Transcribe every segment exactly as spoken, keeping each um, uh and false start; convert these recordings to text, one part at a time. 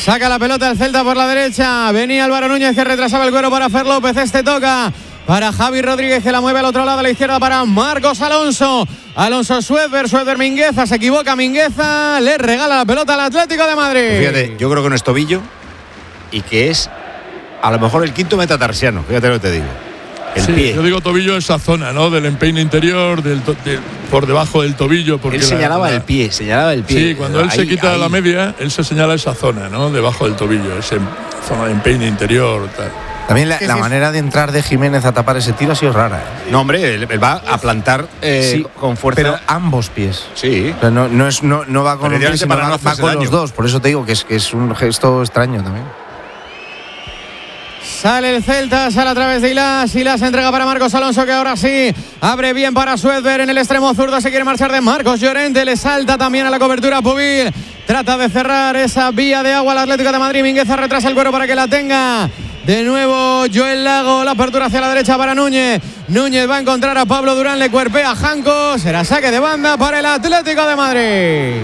Saca la pelota el Celta por la derecha. Venía Álvaro Núñez que retrasaba el cuero para Fer López. Este toca para Javi Rodríguez que la mueve al otro lado a la izquierda para Marcos Alonso. Alonso Suéter, Suéter Mingueza. Se equivoca Mingueza. Le regala la pelota al Atlético de Madrid. Pues fíjate, yo creo que no es tobillo y que es a lo mejor el quinto metatarsiano. Fíjate lo que te digo. El sí, pie. Yo digo tobillo esa zona, ¿no? Del empeine interior, del to, de, por debajo del tobillo. Porque él señalaba la, la, el pie, señalaba el pie. Sí, cuando él ahí, se quita ahí. la media, él se señala esa zona, ¿no? Debajo del tobillo, esa zona de empeine interior, tal. También la, la manera de entrar de Jiménez a tapar ese tiro ha sido rara, ¿eh? No, hombre, él, él va a plantar eh, sí, con fuerza. Pero ambos pies. Sí. O sea, no, no, es, no, no va con un pie, sino para va, no va con daño. los dos. Por eso te digo que es, que es un gesto extraño también. Sale el Celta, sale a través de Ilas. Ilas entrega para Marcos Alonso, que ahora sí abre bien para Suéter en el extremo zurdo. Se quiere marchar de Marcos Llorente. Le salta también a la cobertura Pubil. Trata de cerrar esa vía de agua al Atlético de Madrid. Mingueza retrasa el cuero para que la tenga. De nuevo Joel Lago. La apertura hacia la derecha para Núñez. Núñez va a encontrar a Pablo Durán. Le cuerpea a Janco. Será saque de banda para el Atlético de Madrid.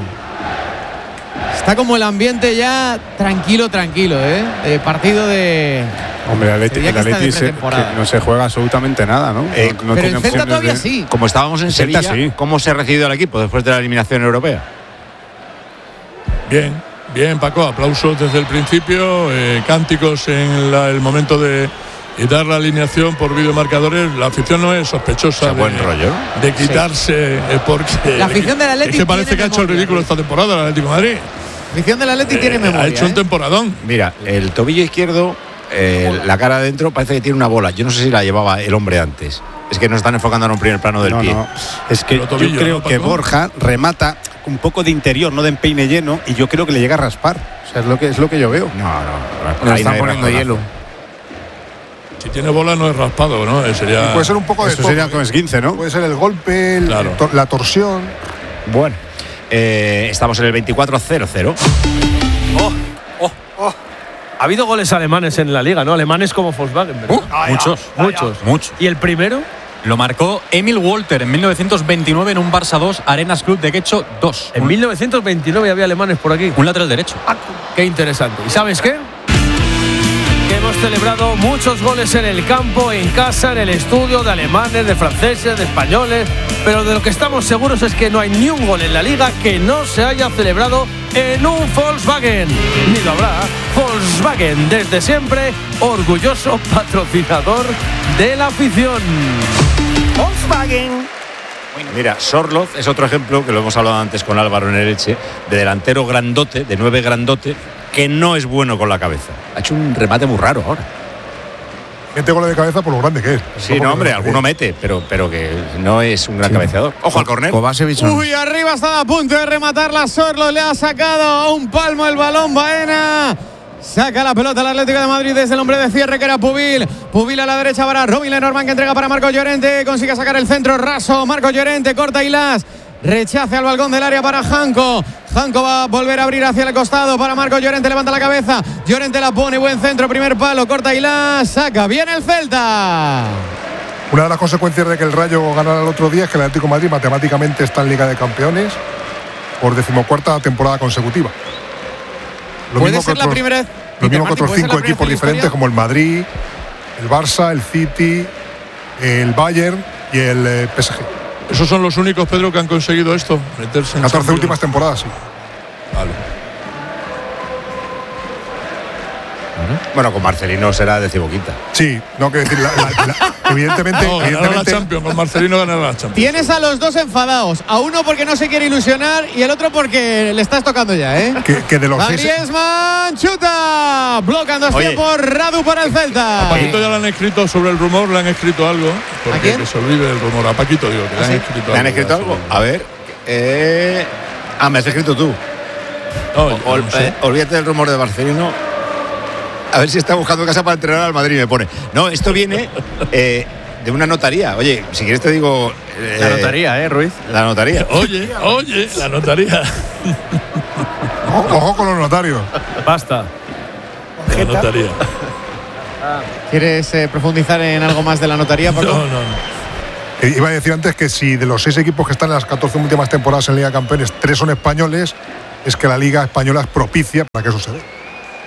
Está como el ambiente ya tranquilo, tranquilo, ¿eh? Eh, partido de... Hombre, el Atleti, el Atleti se, no se juega absolutamente nada, ¿no? Eh, no, no pero el Celta todavía de... sí. Como estábamos en Sevilla, sí. ¿Cómo se ha recibido al equipo después de la eliminación europea? Bien, bien, Paco. Aplausos desde el principio. Eh, cánticos en la, el momento de y dar la alineación por videomarcadores. La afición no es sospechosa de, buen rollo. de quitarse sí. eh, porque la afición del Atleti es que parece que ha hecho el ridículo ¿sí? esta temporada el Atlético de Madrid. La afición del Atleti eh, tiene memoria. Ha hecho ¿eh? un temporadón. Mira, el tobillo izquierdo, eh, la cara adentro parece que tiene una bola. Yo no sé si la llevaba el hombre antes. Es que nos están enfocando en un primer plano del no, pie. No. Es que tobillo, yo creo ¿no, que Borja remata un poco de interior, no de empeine lleno, y yo creo que le llega a raspar. O sea, es lo que es lo que yo veo. No, no. Nos están poniendo hielo. Si tiene bola no es raspado, ¿no? Sería... Puede ser un poco de Eso todo, sería con esguince, ¿no? Puede ser el golpe, el, claro. el, la torsión. Bueno, eh, estamos en el veinticuatro cero cero. Oh, oh, oh. Ha habido goles alemanes en la liga, ¿no? Alemanes como Volkswagen, ¿verdad? Uh, ah, muchos, ya, muchos, ya. muchos. ¿Y el primero? Lo marcó Emil Walter en mil novecientos veintinueve en un Barça dos, Arenas Club de Guecho dos. En un, mil novecientos veintinueve había alemanes por aquí. Un lateral derecho. Ah, qué interesante. ¿Y sabes qué? Que hemos celebrado muchos goles en el campo, en casa, en el estudio, de alemanes, de franceses, de españoles. Pero de lo que estamos seguros es que no hay ni un gol en la liga que no se haya celebrado en un Volkswagen. Ni lo habrá. Volkswagen, desde siempre, orgulloso patrocinador de la afición. Volkswagen. Mira, Sorloz es otro ejemplo que lo hemos hablado antes con Álvaro en el Elche, de delantero grandote, de nueve grandote, que no es bueno con la cabeza. Ha hecho un remate muy raro ahora. Mete goles de cabeza por lo grande que es. Sí, no, hombre, alguno mete, pero, pero que no es un gran sí. cabeceador. Ojo al córner. Uy, arriba estaba a punto de rematar la Sorloz, le ha sacado a un palmo el balón Baena. Saca la pelota el Atlético de Madrid desde el hombre de cierre que era Pubil. Pubil a la derecha para Robin Lenormand que entrega para Marcos Llorente. Consigue sacar el centro raso. Marcos Llorente corta Ilas. Rechace al balcón del área para Janco. Janco va a volver a abrir hacia el costado para Marcos Llorente. Levanta la cabeza. Llorente la pone. Buen centro. Primer palo. Corta Ilas. Saca bien el Celta. Una de las consecuencias de que el Rayo ganara el otro día es que el Atlético de Madrid matemáticamente está en Liga de Campeones por decimocuarta temporada consecutiva. Lo puede mismo ser que otros, la primera vez. Lo mismo que otros cinco equipos diferentes como el Madrid, el Barça, el City, el Bayern y el eh, P S G. ¿Esos son los únicos, Pedro, que han conseguido esto? Meterse en catorce últimas temporadas, sí. Vale. Bueno, con Marcelino será decimoquinta. Sí, no quiero decir, la, la, la, evidentemente. No, evidentemente la Champions, con Marcelino ganará la Champions. Tienes a los dos enfadados, a uno porque no se quiere ilusionar y el otro porque le estás tocando ya, ¿eh? Que, que de los Griezmann chuta, bloqueando dos tiempos, Radu para el Celta. A Paquito ya le han escrito sobre el rumor, le han escrito algo. Porque ¿A quién? Que se olvide el rumor. A Paquito digo, que ¿Ah, le han sí? escrito ¿Le algo. han escrito algo? A ver. Eh... Ah, me has escrito tú. No, o, no sé. eh, olvídate del rumor de Marcelino. A ver si está buscando casa para entrenar al Madrid, me pone. No, esto viene eh, de una notaría. Oye, si quieres te digo... Eh, la notaría, ¿eh, Ruiz? La notaría. Oye, oye, la notaría. Ojo, ojo con los notarios. Basta. La notaría. ¿Quieres eh, profundizar en algo más de la notaría, Paco? No, no, no. Eh, iba a decir antes que si de los seis equipos que están en las catorce últimas temporadas en Liga de Campeones, tres son españoles, es que la Liga Española es propicia para que eso se dé.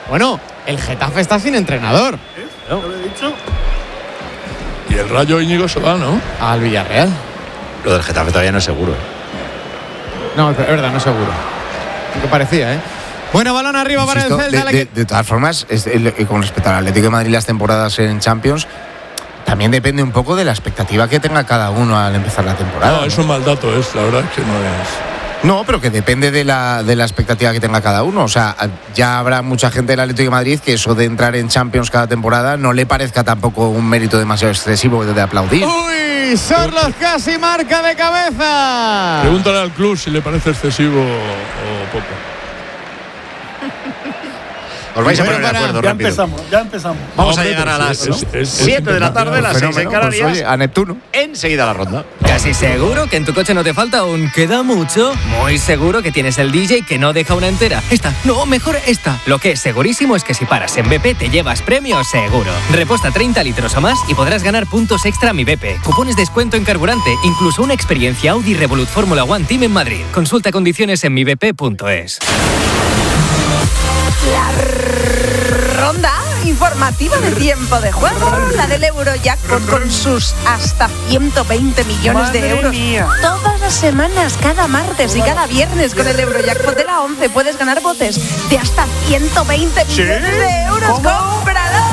Bueno, el Getafe está sin entrenador. ¿Eh? ¿No lo he dicho? Y el Rayo Íñigo se va, ¿no? Al Villarreal. Lo del Getafe todavía no es seguro. No, es verdad, no seguro. Lo parecía, ¿eh? Bueno, balón arriba para Insisto, el Celta. De, de, de todas formas, es, el, con respecto al Atlético de Madrid, las temporadas en Champions, también depende un poco de la expectativa que tenga cada uno al empezar la temporada. No, ¿no? es un mal dato, es, la verdad es que no es. No, pero que depende de la, de la expectativa que tenga cada uno. O sea, ya habrá mucha gente del Atlético de Madrid que eso de entrar en Champions cada temporada no le parezca tampoco un mérito demasiado excesivo de aplaudir. ¡Uy! Sorlos casi marca de cabeza. Pregúntale al club si le parece excesivo o poco. Os vais a Bueno, poner de para- acuerdo Ya rápido. empezamos, ya empezamos. Vamos a Hombre, llegar a pero las sí, es- es- es siete de la tarde, las seis en Fenómeno, Canarias. pues, oye, a Neptuno. Enseguida la ronda. ¿Casi seguro que en tu coche no te falta un queda mucho? Muy seguro que tienes el D J que no deja una entera. Esta, no, mejor esta. Lo que es segurísimo es que si paras en B P te llevas premio seguro. Reposta treinta litros o más y podrás ganar puntos extra a mi B P. Cupones descuento en carburante, incluso una experiencia Audi Revolut Fórmula One Team en Madrid. Consulta condiciones en mi b p punto es. Ronda informativa de tiempo de juego, la del Eurojackpot con sus hasta ciento veinte millones de euros. Mía. Todas las semanas, cada martes y cada viernes con el Eurojackpot de la once puedes ganar botes de hasta ciento veinte millones de euros. ¡Cómpralo!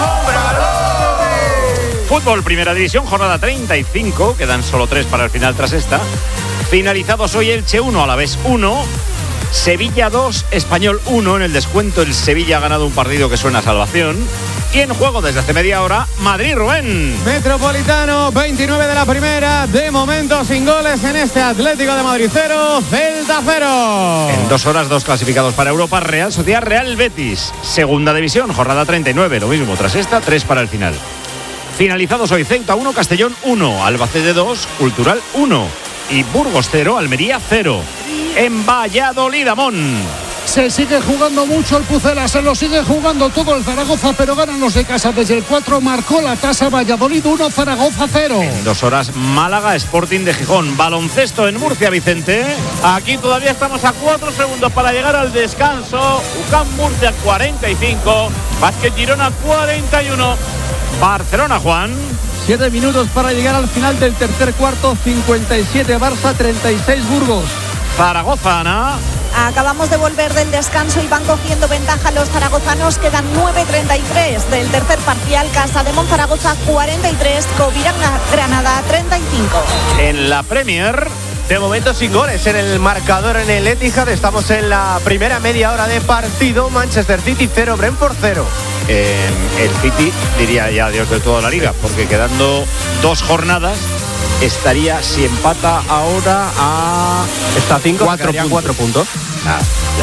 Fútbol, primera división, jornada treinta y cinco. Quedan solo tres para el final tras esta. Finalizados hoy Elche uno, Alavés uno. Sevilla dos, Español uno. En el descuento el Sevilla ha ganado un partido que suena a salvación. Y en juego desde hace media hora, Madrid, Rubén. Metropolitano, veintinueve de la primera. De momento sin goles en este Atlético de Madrid cero, Celta cero. En dos horas, dos clasificados para Europa, Real Sociedad, Real Betis. Segunda división, jornada treinta y nueve. Lo mismo tras esta, tres para el final. Finalizados hoy Ceuta uno, Castellón uno, Albacete dos, Cultural uno. Y Burgos cero, Almería cero. En Valladolid, Amón. Se sigue jugando mucho el Pucela, se lo sigue jugando todo el Zaragoza, pero ganan los de casa desde el cuatro, marcó la tasa Valladolid uno, Zaragoza cero. En dos horas, Málaga, Sporting de Gijón. Baloncesto en Murcia, Vicente. Aquí todavía estamos a cuatro segundos para llegar al descanso. U C A M Murcia cuarenta y cinco, Básquet Girona cuarenta y uno. Barcelona, Juan. Siete minutos para llegar al final del tercer cuarto, cincuenta y siete Barça, treinta y seis Burgos. Zaragoza, Ana. Acabamos de volver del descanso y van cogiendo ventaja los zaragozanos. Quedan nueve treinta y tres del tercer parcial. Casa de Monzaragoza cuarenta y tres, Covirán Granada treinta y cinco. En la Premier. De momento sin goles en el marcador en el Etihad. Estamos en la primera media hora de partido. Manchester City cero, Brentford cero. Eh, el City diría ya adiós del todo a la liga, porque quedando dos jornadas estaría, si empata ahora, a Está a cinco, cuatro quedaría puntos. cuatro puntos. Nada,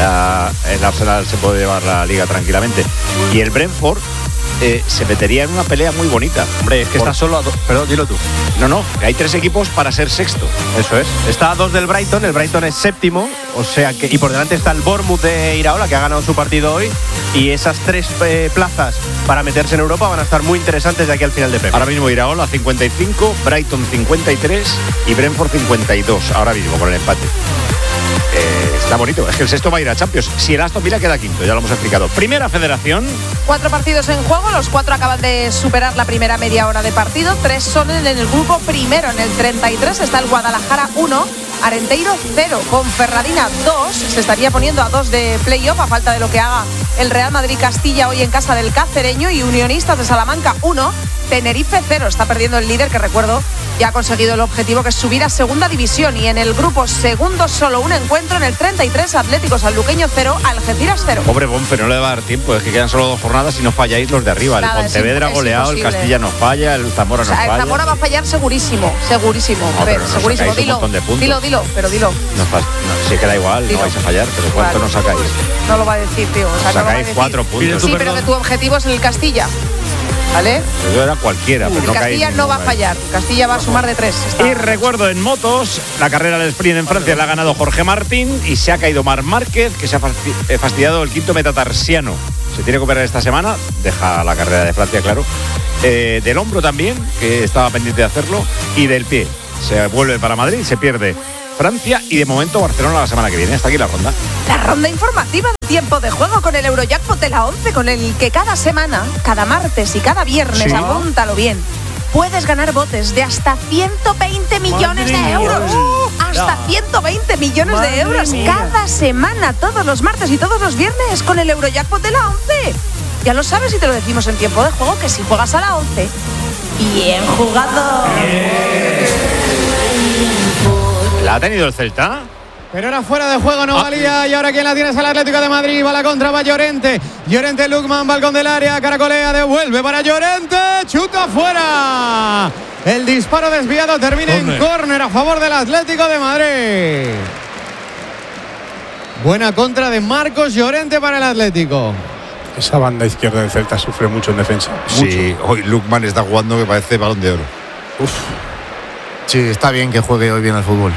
ya el Arsenal se puede llevar la liga tranquilamente. Y el Brentford eh, se metería en una pelea muy bonita. Hombre, es que Por- está solo a dos. Perdón, dilo tú. No, no, que hay tres equipos para ser sexto. Eso es. Está a dos del Brighton. El Brighton es séptimo. O sea que. Y por delante está el Bournemouth de Iraola, que ha ganado su partido hoy. Y esas tres eh, plazas para meterse en Europa van a estar muy interesantes de aquí al final de Premier. Ahora mismo Iraola cincuenta y cinco, Brighton cincuenta y tres y Brentford cincuenta y dos. Ahora mismo con el empate. Eh, está bonito. Es que el sexto va a ir a Champions. Si el Aston Villa queda quinto, ya lo hemos explicado. Primera Federación. Cuatro partidos en juego, los cuatro acaban de superar la primera media hora de partido. Tres son en el grupo primero. En el treinta y tres está el Guadalajara uno, Arenteiro cero, Ponferradina dos. Se estaría poniendo a dos de playoff a falta de lo que haga el Real Madrid Castilla hoy en casa del Cacereño. Y Unionistas de Salamanca uno, Tenerife cero. Está perdiendo el líder, que recuerdo ya ha conseguido el objetivo, que es subir a segunda división. Y en el grupo segundo solo un encuentro. En el treinta y tres, Atlético Sanluqueño cero, Algeciras cero. Pobre Bonfe, no le va a dar tiempo. Es que quedan solo dos jornadas y no falláis los de arriba. Nada, el es Pontevedra imp- es goleado, el imposible. Castilla no falla, el Zamora O sea, no el falla. Zamora va a fallar segurísimo, segurísimo. No, A ver, pero no segurísimo. sacáis un Dilo, montón de puntos. dilo, dilo, pero dilo. No, fa- no, sí que da igual, Dilo. no vais a fallar, pero ¿cuánto Vale. no sacáis? No lo va a decir, tío. O sea, no lo va a Sacáis decir. cuatro puntos. Sí, pero que tu objetivo es en el Castilla. ¿Vale? Eso era cualquiera, pero El no caéis Castilla no va a ninguno, fallar. Castilla va a sumar de tres. Está- Y recuerdo en motos, la carrera del sprint en Francia la ha ganado Jorge Martín y se ha caído Marc Márquez, que se ha fasti- eh, fastidiado el quinto metatarsiano. Se tiene que operar esta semana, deja la carrera de Francia, claro. Eh, del hombro también, que estaba pendiente de hacerlo, y del pie. Se vuelve para Madrid, se pierde Francia y de momento Barcelona la semana que viene. Hasta aquí la ronda. La ronda informativa de tiempo de juego con el Eurojackpot de la once, con el que cada semana, cada martes y cada viernes, sí, apúntalo bien, puedes ganar botes de hasta ciento veinte millones de euros. Uh, hasta ciento veinte millones Madre de euros mía. Cada semana, todos los martes y todos los viernes, con el Eurojackpot de la once. Ya lo sabes y te lo decimos en tiempo de juego, que si juegas a la once, bien jugado. ¿La ha tenido el Celta? Pero era fuera de juego, no ah. valía. Y ahora quien la tiene es el Atlético de Madrid. Va a la contra, va Llorente. Llorente, Lukman, balcón del área. Caracolea, devuelve para Llorente. Chuta fuera. El disparo desviado termina Corner. en córner a favor del Atlético de Madrid. Buena contra de Marcos Llorente para el Atlético. Esa banda izquierda del Celta sufre mucho en defensa. Sí, mucho. Hoy Lukman está jugando que parece Balón de Oro. Uf. Sí, está bien que juegue hoy bien al fútbol.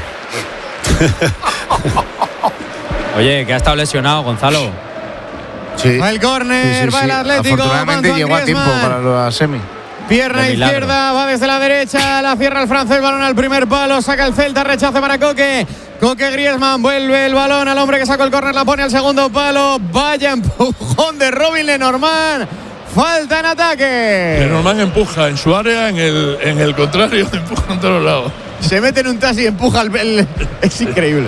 Oye, que ha estado lesionado, Gonzalo. Sí. Va el córner, sí, sí, va el Atlético. Afortunadamente llegó a tiempo para la semi. Pierna izquierda, va desde la derecha, la cierra el francés, balón al primer palo, saca el Celta, rechace para Coque. Coque, Griezmann, vuelve el balón al hombre que sacó el córner, la pone al segundo palo. Vaya empujón de Robin Lenormand. Falta en ataque. Lenormand empuja en su área, en el, en el contrario, empuja en todos lados. Se mete en un taxi y empuja el, el es increíble.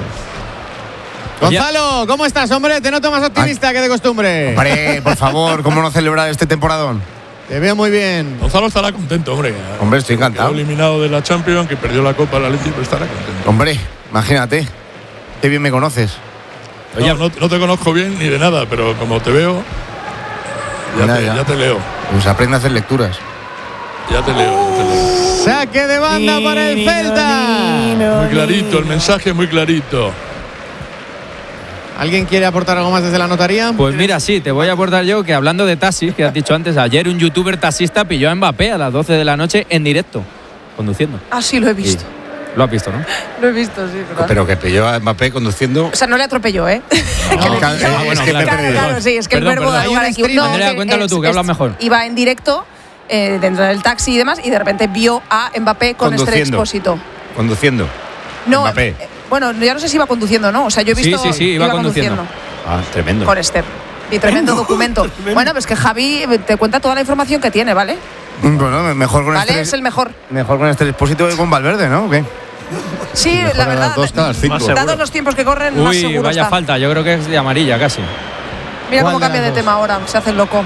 Gonzalo, ¿cómo estás, hombre? Te noto más optimista Ay. que de costumbre. Hombre, por favor, ¿cómo no celebrar este temporadón? Te veo muy bien. Gonzalo estará contento, hombre. Hombre, estoy encantado. Quedó eliminado de la Champions, que perdió la Copa del Atlético, pero estará contento. Hombre, imagínate. Qué bien me conoces. Oye, no, no, no te conozco bien ni de nada, pero como te veo, ya, ya, te, ya. ya te leo. Pues aprende a hacer lecturas. Ya te leo, ya te leo. Saque de banda para el Celta. Muy clarito, el mensaje muy clarito. ¿Alguien quiere aportar algo más desde la notaría? Pues mira, sí, te voy a aportar yo que hablando de taxis, que has dicho antes, ayer un youtuber taxista pilló a Mbappé a las doce de la noche en directo, conduciendo. Ah, sí, lo he visto. Y lo has visto, ¿no? Lo he visto, sí. ¿verdad? Pero que pilló a Mbappé conduciendo. O sea, no le atropelló, ¿eh? No, que le pilló. Ah, bueno, es que claro, claro, claro, sí, es que perdón, el verbo da lugar aquí. No, Andrea, cuéntalo tú, que hablas mejor. Iba en directo eh, dentro del taxi y demás, y de repente vio a Mbappé con Esther Expósito. Conduciendo. No, Mbappé. Eh, bueno, ya no sé si iba conduciendo o no. O sea, yo he visto. Sí, sí, sí, iba, iba conduciendo. conduciendo. Ah, tremendo. Con Esther. Y tremendo documento. Tremendo. Bueno, pues que Javi te cuenta toda la información que tiene, ¿vale? Bueno, mejor con Vale, Esther, es el mejor. Mejor con Esther Expósito que con Valverde, ¿no? ¿O qué? Sí, la verdad. Dos cada cinco. Dados los tiempos que corren, Uy, más seguro vaya está. falta. Yo creo que es de amarilla casi. Mira cómo cambia de, de tema ahora. Se hace el loco.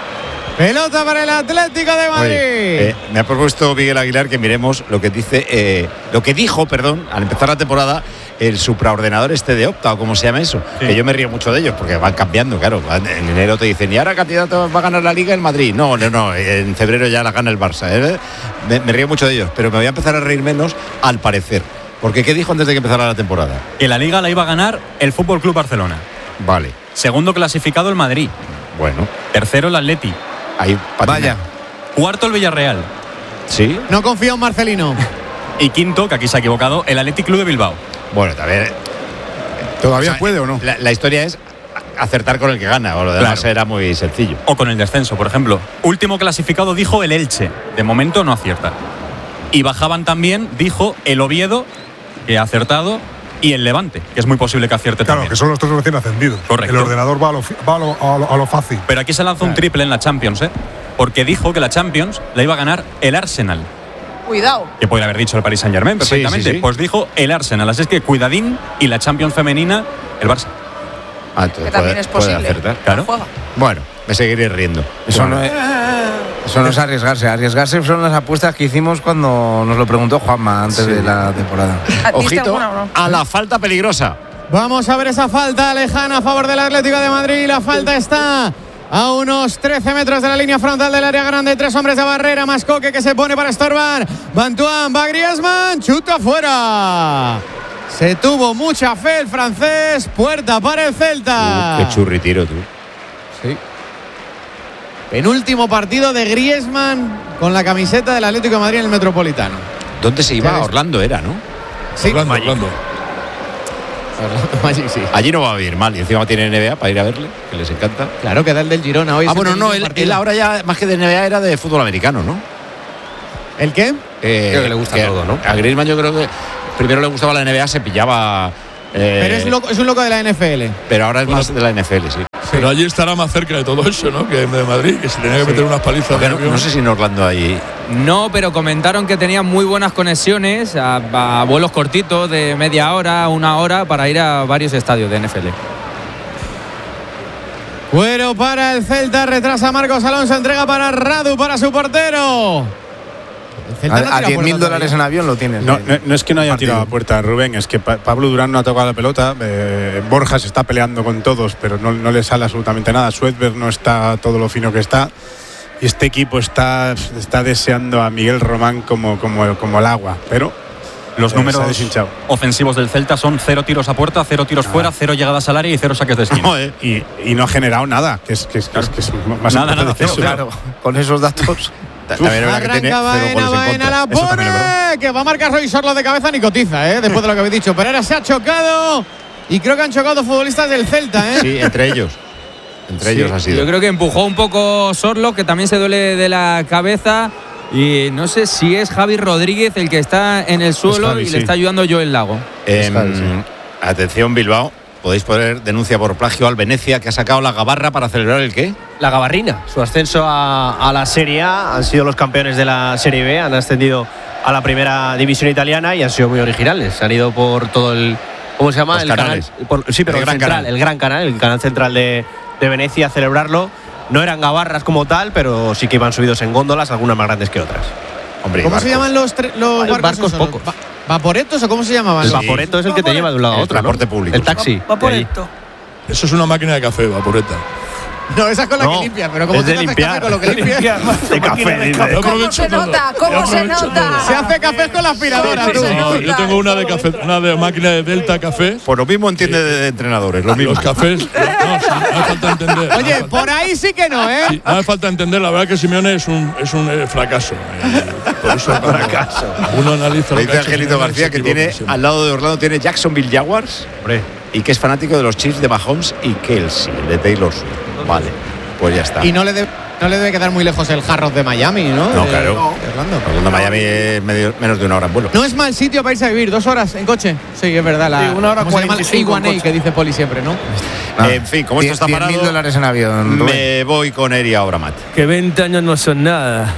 Pelota para el Atlético de Madrid. Oye, eh, me ha propuesto Miguel Aguilar que miremos lo que dice, eh, lo que dijo, perdón, al empezar la temporada, el supraordenador este de Opta, o como se llama eso. Sí. Que yo me río mucho de ellos porque van cambiando, claro. En enero te dicen, ¿y ahora candidato va a ganar la Liga el Madrid? No, no, no. En febrero ya la gana el Barça. ¿eh? Me, me río mucho de ellos, pero me voy a empezar a reír menos al parecer. Porque ¿qué dijo antes de que empezara la temporada? Que la Liga la iba a ganar el F C Barcelona. Vale. Segundo clasificado el Madrid. Bueno. Tercero el Atleti. Ahí, Vaya. Cuarto el Villarreal. Sí. No confío en Marcelino. Y quinto, que aquí se ha equivocado, el Athletic Club de Bilbao. Bueno, también. ¿Todavía o sea, puede o no? La, la historia es acertar con el que gana, o lo demás claro. Era muy sencillo. O con el descenso, por ejemplo. Último clasificado dijo el Elche. De momento no acierta. Y bajaban también, dijo el Oviedo, que ha acertado, y el Levante, que es muy posible que acierte claro, también. Claro, que son los tres recién ascendidos. Correcto. El ordenador va a lo, va a lo, a lo, a lo fácil. Pero aquí se lanzó un triple en la Champions, ¿eh? Porque dijo que la Champions la iba a ganar el Arsenal. Cuidado. Que podría haber dicho el Paris Saint-Germain perfectamente. Sí, sí, sí. Pues dijo el Arsenal. Así es que cuidadín, y la Champions femenina, el Barça. Ah, entonces que también puede, es posible. Puede acertar. Claro. Bueno, me seguiré riendo. Eso bueno. no es... Eso no es arriesgarse. Arriesgarse son las apuestas que hicimos cuando nos lo preguntó Juanma antes sí. de la temporada. Ojito no? a la falta peligrosa. Vamos a ver esa falta lejana a favor del Atlético de Madrid. La falta está a unos trece metros de la línea frontal del área grande. Tres hombres de barrera, más Coque que se pone para estorbar. Bantuán, va Griezmann, chuta fuera. Se tuvo mucha fe el francés. Puerta para el Celta. Uh, qué churritiro tú. Sí. Penúltimo partido de Griezmann con la camiseta del Atlético de Madrid en el Metropolitano. ¿Dónde se iba? Orlando era, ¿no? Sí, Orlando, Orlando. Magic, sí. Allí no va a ir mal y encima tiene N B A para ir a verle, que les encanta. Claro, que da el del Girona hoy. Ah, bueno, no, él, él ahora ya más que de N B A era de fútbol americano, ¿no? ¿El qué? Eh, creo que le gusta que todo, ¿no? A Griezmann yo creo que primero le gustaba la N B A, se pillaba. Eh, pero es, loco, es un loco de la N F L. Pero ahora es bueno, más de la N F L, sí. Pero allí estará más cerca de todo eso, ¿no? Que de Madrid, que se tenía que meter sí. unas palizas. No, no sé si en Orlando hay. No, pero comentaron que tenían muy buenas conexiones a, a vuelos cortitos de media hora, una hora, para ir a varios estadios de N F L. Cuero para el Celta, retrasa Marcos Alonso, entrega para Radu, para su portero. A diez mil dólares en avión lo tienes. No, no, no es que no haya tirado a puerta, Rubén, es que pa Pablo Durán no ha tocado la pelota. Eh, Borja se está peleando con todos, pero no, no le sale absolutamente nada. Suedberg no está todo lo fino que está. Y este equipo está, está deseando a Miguel Román como, como, como el agua, pero los números ofensivos del Celta son cero tiros a puerta, cero tiros ah. fuera, cero llegadas al área y cero saques de esquina. No, eh. y, y no ha generado nada, que es, que es, claro. que es, que es más nada, nada, cero, claro. Con esos datos. Arranca Baena, Baena la pone, que va a marcar hoy Sorlo de cabeza ni cotiza, ¿eh? Después de lo que habéis dicho. Pereira se ha chocado y creo que han chocado futbolistas del Celta, ¿eh? Sí, entre ellos. Entre sí, ellos ha sido. Yo creo que empujó un poco Sorlo, que también se duele de la cabeza. Y no sé si es Javi Rodríguez el que está en el suelo Javi, y sí. le está ayudando Joel Lago. Eh, Javi, sí. Atención, Bilbao. Podéis poner denuncia por plagio al Venecia, que ha sacado la gabarra para celebrar el ¿qué? La gabarrina. Su ascenso a, a la Serie A. Han sido los campeones de la Serie B. Han ascendido a la primera división italiana y han sido muy originales. Han ido por todo el... ¿Cómo se llama? Los el canales. Canal, por, sí, pero el, el, gran central, el gran canal. El canal central de, de Venecia a celebrarlo. No eran gabarras como tal, pero sí que iban subidos en góndolas, algunas más grandes que otras. Hombre, ¿cómo se llaman los, los barcos? Barcos pocos. Va ¿Vaporetos o cómo se llamaban? El vaporeto es el que te lleva de un lado a otro. El transporte ¿no? público. El taxi. Vaporeto. Eso es una máquina de café, vaporeta. No, esa es con la no, que limpia, pero ¿cómo es se de limpiar con lo que limpia? De café. ¿Cómo se nota? ¿Cómo se nota? Se hace café con la aspiradora. Sí, sí, sí. No, yo tengo una de café, una de máquina de Delta Café. Por lo mismo entiende de, de entrenadores, lo mismo. Los cafés, no, sí, no hace falta entender. Oye, por ahí sí que no, ¿eh? Sí, no hace falta entender, la verdad que Simeone es un, es un eh, fracaso. Eh, por eso fracaso. Uno analiza lo que dice Angelito García, que tiene siempre. Al lado de Orlando tiene Jacksonville Jaguars. Hombre. Y que es fanático de los Chiefs de Mahomes y Kelsey, el de Taylor Swift. Vale. Pues ya está. Y no le, de, no le debe quedar muy lejos el Hard Rock de Miami, ¿no? No, de, claro. De Orlando. Orlando, Miami es medio, menos de una hora en vuelo. No es mal sitio para irse a vivir, dos horas en coche. Sí, es verdad. La, sí, una hora cuarenta y cinco A que dice Poli siempre, ¿no? Ah, en fin, como esto está parado, diez mil dólares en avión. Me voy con Eri a Obramat. Que veinte años no son nada.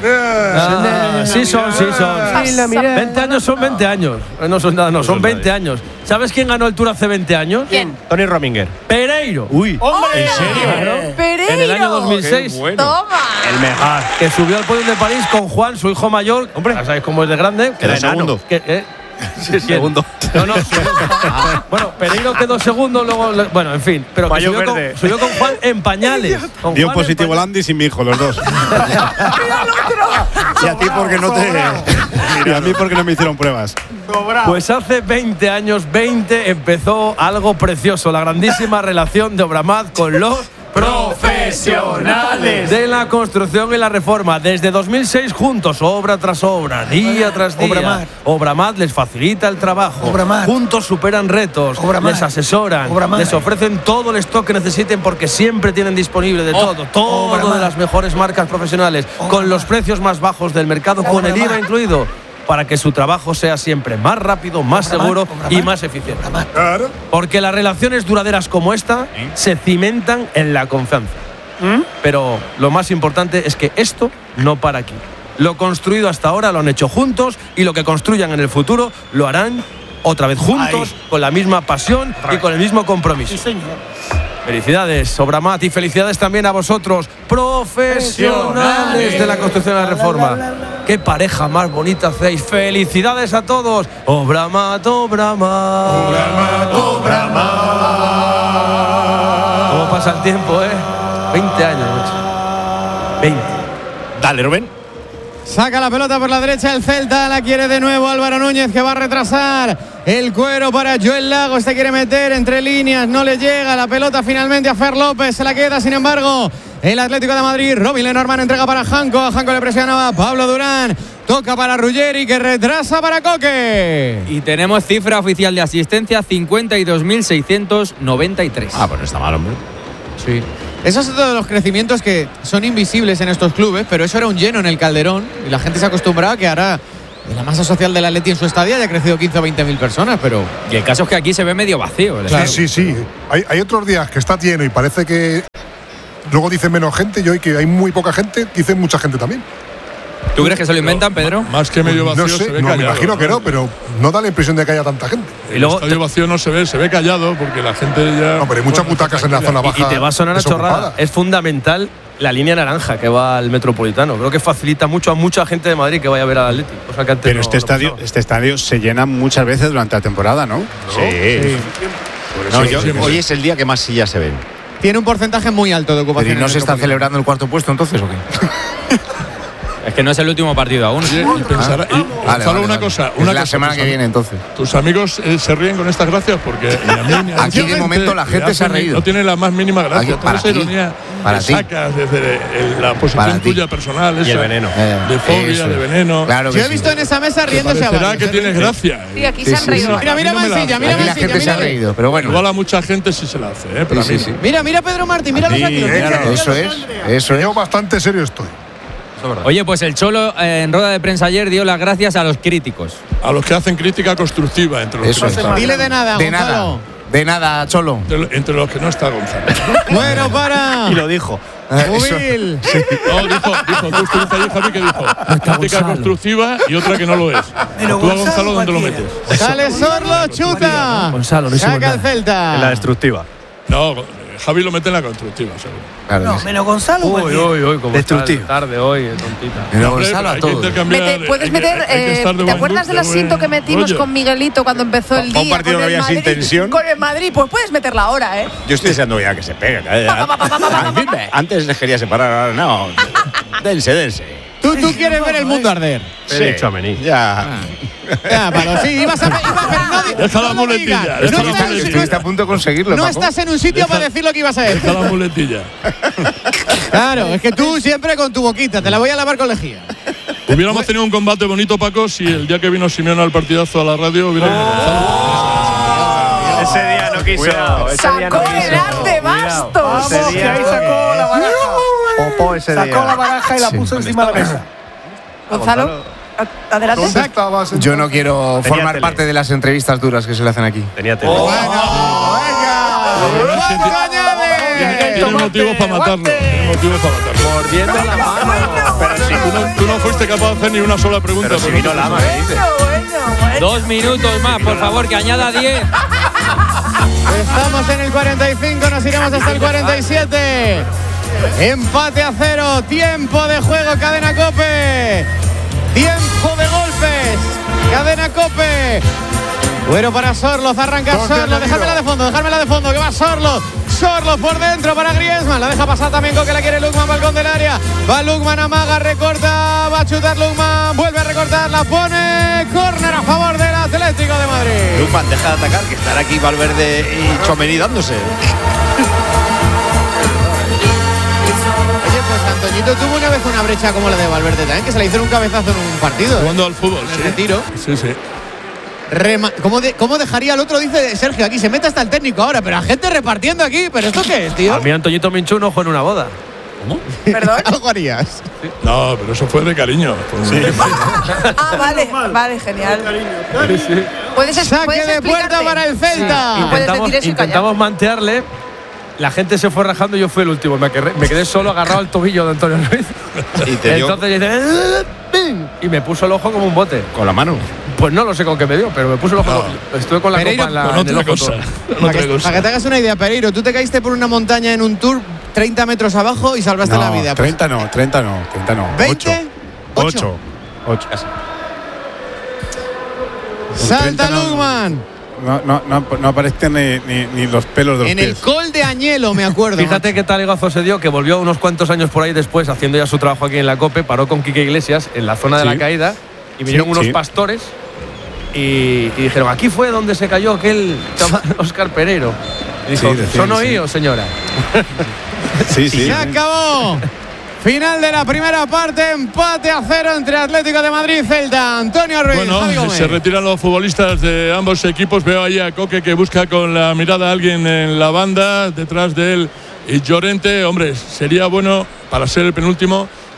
Ah, sí son, sí son. veinte años son veinte años. No son nada, no, son veinte años. ¿Sabes quién ganó el Tour hace veinte años? ¿Quién? Tony Rominger. Pereiro. Uy. ¡Hombre! ¿En serio? Pereiro. En el año dos mil seis. Bueno. Toma. El mejor. Que subió al podio de París con Juan, su hijo mayor. Hombre, ya sabéis cómo es de grande. Quedó segundo. Que, eh, sí, segundo. No, no. Ah, bueno, Pereiro quedó segundo, luego. Bueno, en fin. Pero que subió con, subió con Juan en pañales. Con Dio Juan positivo Landis y mi hijo, los dos. Y a ti porque no te. Y a mí porque no me hicieron pruebas. Pues hace veinte años, veinte, empezó algo precioso, la grandísima relación de Obramat con los profesionales de la construcción y la reforma. Desde dos mil seis juntos, obra tras obra, día tras día. Obramat. Obramat les facilita el trabajo. Obramat. Juntos superan retos, Obramat. les asesoran, Obramat. les ofrecen todo el stock que necesiten porque siempre tienen disponible de todo, todo Obramat. de las mejores marcas profesionales, con los precios más bajos del mercado, con el I V A incluido, para que su trabajo sea siempre más rápido, más seguro y más eficiente. Porque las relaciones duraderas como esta se cimentan en la confianza. Pero lo más importante es que esto no para aquí. Lo construido hasta ahora lo han hecho juntos y lo que construyan en el futuro lo harán otra vez juntos, con la misma pasión y con el mismo compromiso. Felicidades, Obramat, y felicidades también a vosotros, profesionales de la construcción y la reforma. Qué pareja más bonita hacéis. Felicidades a todos. Obramat, Obramat. Obramat, Obramat. ¿Cómo pasa el tiempo, eh? veinte años, macho. veinte. Dale, Rubén. Saca la pelota por la derecha el Celta, la quiere de nuevo Álvaro Núñez, que va a retrasar el cuero para Joel Lago, este quiere meter entre líneas, no le llega la pelota finalmente a Fer López, se la queda sin embargo el Atlético de Madrid. Robin Lenormand entrega para Janko, a Janko le presionaba Pablo Durán, toca para Ruggeri, que retrasa para Coque. Y tenemos cifra oficial de asistencia, cincuenta y dos mil seiscientos noventa y tres. Ah, pues no está mal, hombre. Sí. Esos son todos los crecimientos que son invisibles en estos clubes, pero eso era un lleno en el Calderón y la gente se acostumbraba que ahora la masa social del Atleti en su estadio haya crecido quince o veinte mil personas, pero… Y el caso es que aquí se ve medio vacío. Claro. Sí, sí, sí. Hay, hay otros días que está lleno y parece que luego dicen menos gente, y hoy que hay muy poca gente, dicen mucha gente también. ¿Tú crees que se lo inventan, Pedro? Más que medio vacío, no sé, se ve no, callado. me imagino que no, pero no da la impresión de que haya tanta gente. Y luego, el estadio vacío no se ve, se ve callado porque la gente ya… No, pero hay muchas butacas en la zona baja. Y, y te va a sonar a chorrada. Es fundamental la línea naranja que va al Metropolitano. Creo que facilita mucho a mucha gente de Madrid que vaya a ver al Atlético. O sea que antes pero no, este, no estadio, este estadio se llena muchas veces durante la temporada, ¿no? Sí. sí. No, yo, hoy es el día que más sillas se ven. Tiene un porcentaje muy alto de ocupación. ¿Pero y no se está celebrando el cuarto puesto entonces o qué? Es que no es el último partido aún. Y, y pensar, y, vale, solo vale, una vale. cosa. Es Una la cosa, semana tus que am- viene entonces. Tus amigos eh, se ríen con estas gracias porque ni a mí ni a Aquí de mucha momento gente la gente le se ha hacen- reído. No tiene la más mínima gracia. Aquí, Toda para esa ti, ironía para que ti. sacas desde el- la posición Para ti. tuya personal. Y el esa, veneno. De fobia, Eso de es. veneno. Claro que Yo he sí. visto en esa mesa Que riéndose a parecerá varios. que tienes gracia. Sí, aquí Sí, se han sí, reído. sí. Mira, mira A mí no me la Mansilla, hace. mira Aquí la Mansilla, gente se ha mira. reído, pero bueno. Igual a mucha gente sí se la hace, ¿eh? Pero Sí, a mí sí, no. sí. Mira, mira Pedro Martín, míralo Sí, aquí. claro. Eso es, eso es. Yo bastante serio estoy. Oye, pues el Cholo eh, en rueda de prensa ayer dio las gracias a los críticos. A los que hacen crítica constructiva entre los Eso que es. no están. Dile de nada, De Gonzalo. nada. De nada, Cholo. Entre, entre los que no está Gonzalo. Bueno, para. Y lo dijo. Jubil. No, dijo, dijo, justo dice ayer Javi que dijo crítica constructiva y otra que no lo es. Tú a Gonzalo, ¿dónde lo metes? Sale Sorlo, chuta. Gonzalo, no hicimos Saca el nada. Celta. En la destructiva. No, Javi lo mete en la constructiva, seguro. Claro que sí. menos Gonzalo. Uy, uy, uy, como Destructivo. está tarde hoy, eh, tontita. Pero Hombre, Gonzalo a hay que todos. intercambiar, Mete- puedes hay que- meter, hay que eh, estar de ¿te buen acuerdas del de buen asiento que metimos rollo. con Miguelito cuando empezó el Pa' un día? partido con que el había sin Madrid? tensión. Con el Madrid, pues puedes meterla ahora, ¿eh? Yo estoy deseando ya que se peguen. ¿eh? Antes les quería separar, ahora no. Dense, dense. Tú, tú quieres ver el mundo arder. He dicho a Mení. Ya. Ya, Pablo, sí, ibas a ibas, pero no, di- Deja la no lo muletilla, digas. deja No la estás- muletilla. Estuviste a punto de conseguirlo, No Paco. estás en un sitio para decir lo que ibas a decir. Deja la muletilla. Claro, es que tú siempre con tu boquita, te la voy a lavar con lejía. Hubiéramos tenido un combate bonito, Paco, si el día que vino Simeone al partidazo a la radio hubiera venido Gonzalo. Ese día no quiso. Cuidado. Ese día no Sacó el quiso. as de bastos. Ese día ahí sacó la baraja. Popó ese Sacó día. la baraja y la puso encima de la mesa. Gonzalo, a- adelante. ¿Dónde estabas? Yo no quiero Tenía formar tele. parte de las entrevistas duras que se le hacen aquí. Tenía tele. Bueno, venga. ¿Cuánto añade? Tiene motivos para matarlo. Tiene motivos para matarlo. Mordiendo la mano. Pero si tú no, tú no fuiste capaz de hacer ni una sola pregunta. Pero si por vino lo que Lama, pasa. ¿qué dices? Bueno, bueno. Dos minutos más, por favor, que añada diez. Estamos en el cuarenta y cinco, nos iremos hasta el cuarenta y siete. Empate a cero, tiempo de juego, Cadena Cope. Tiempo de golpes, Cadena Cope. Bueno para Sorloz, arranca Sorloz, dejármela de fondo, dejármela de fondo, que va Sorloz. Sorloz por dentro para Griezmann, la deja pasar también con que la quiere Lukman, balcón del área. Va Lukman, amaga, recorta, va a chutar Lukman, vuelve a recortar, la pone. Córner a favor del Atlético de Madrid. Lukman, deja de atacar, que estará aquí Valverde y Tchouaméni dándose. Oye, pues Antoñito tuvo una vez una brecha como la de Valverde también, que se le hicieron un cabezazo en un partido. ¿eh? Jugando al fútbol, En el sí. retiro. Sí, sí. Rema- ¿Cómo, de- ¿Cómo dejaría el otro? Dice Sergio, aquí se mete hasta el técnico ahora, pero la gente repartiendo aquí. ¿Pero esto qué es, tío? A mí Antoñito Minchu no fue en una boda. Perdón. Algo harías. No, pero eso fue de cariño. Sí. Ah, vale, vale, genial. Puedes, Saque puedes de puerta explicarte. para el Celta. Sí, puedes Intentamos, decir eso y callar. intentamos mantearle. La gente se fue rajando y yo fui el último. Me quedé, me quedé solo agarrado al tobillo de Antonio Ruiz. Y te dio Entonces yo hice, ¡ping! Y me puso el ojo como un bote. con la mano. Pues no lo sé con qué me dio, pero me puso el ojo. No. Estuve con la Pereiro, copa en la, Con en el otra ojo cosa. todo. Con Para otra que, cosa. para que te hagas una idea, Pereiro, tú te caíste por una montaña en un tour treinta metros abajo y salvaste No, la vida. Pues, treinta no, treinta no, treinta no. ¿veinte? ocho. ocho. Salta treinta no. Lukman. No, no, no, no aparecen ni, ni, ni los pelos de los En el pies. col de Añelo, me acuerdo. Fíjate qué talegazo se dio, que volvió unos cuantos años por ahí después, haciendo ya su trabajo aquí en la COPE, paró con Quique Iglesias en la zona de Sí. la caída y vinieron Sí, unos sí. pastores y, y dijeron, aquí fue donde se cayó aquel chaval Óscar Pereiro. Y dijo, Sí, decían, ¿son sí. oídos, señora? Sí, sí. Se acabó. Final de la primera parte, empate a cero entre Atlético de Madrid y Celta. Antonio Ruiz, Javi Bueno, Gómez. se retiran los futbolistas de ambos equipos. Veo ahí a Coque que busca con la mirada a alguien en la banda, detrás de él y Llorente. Hombre, sería bueno para ser el penúltimo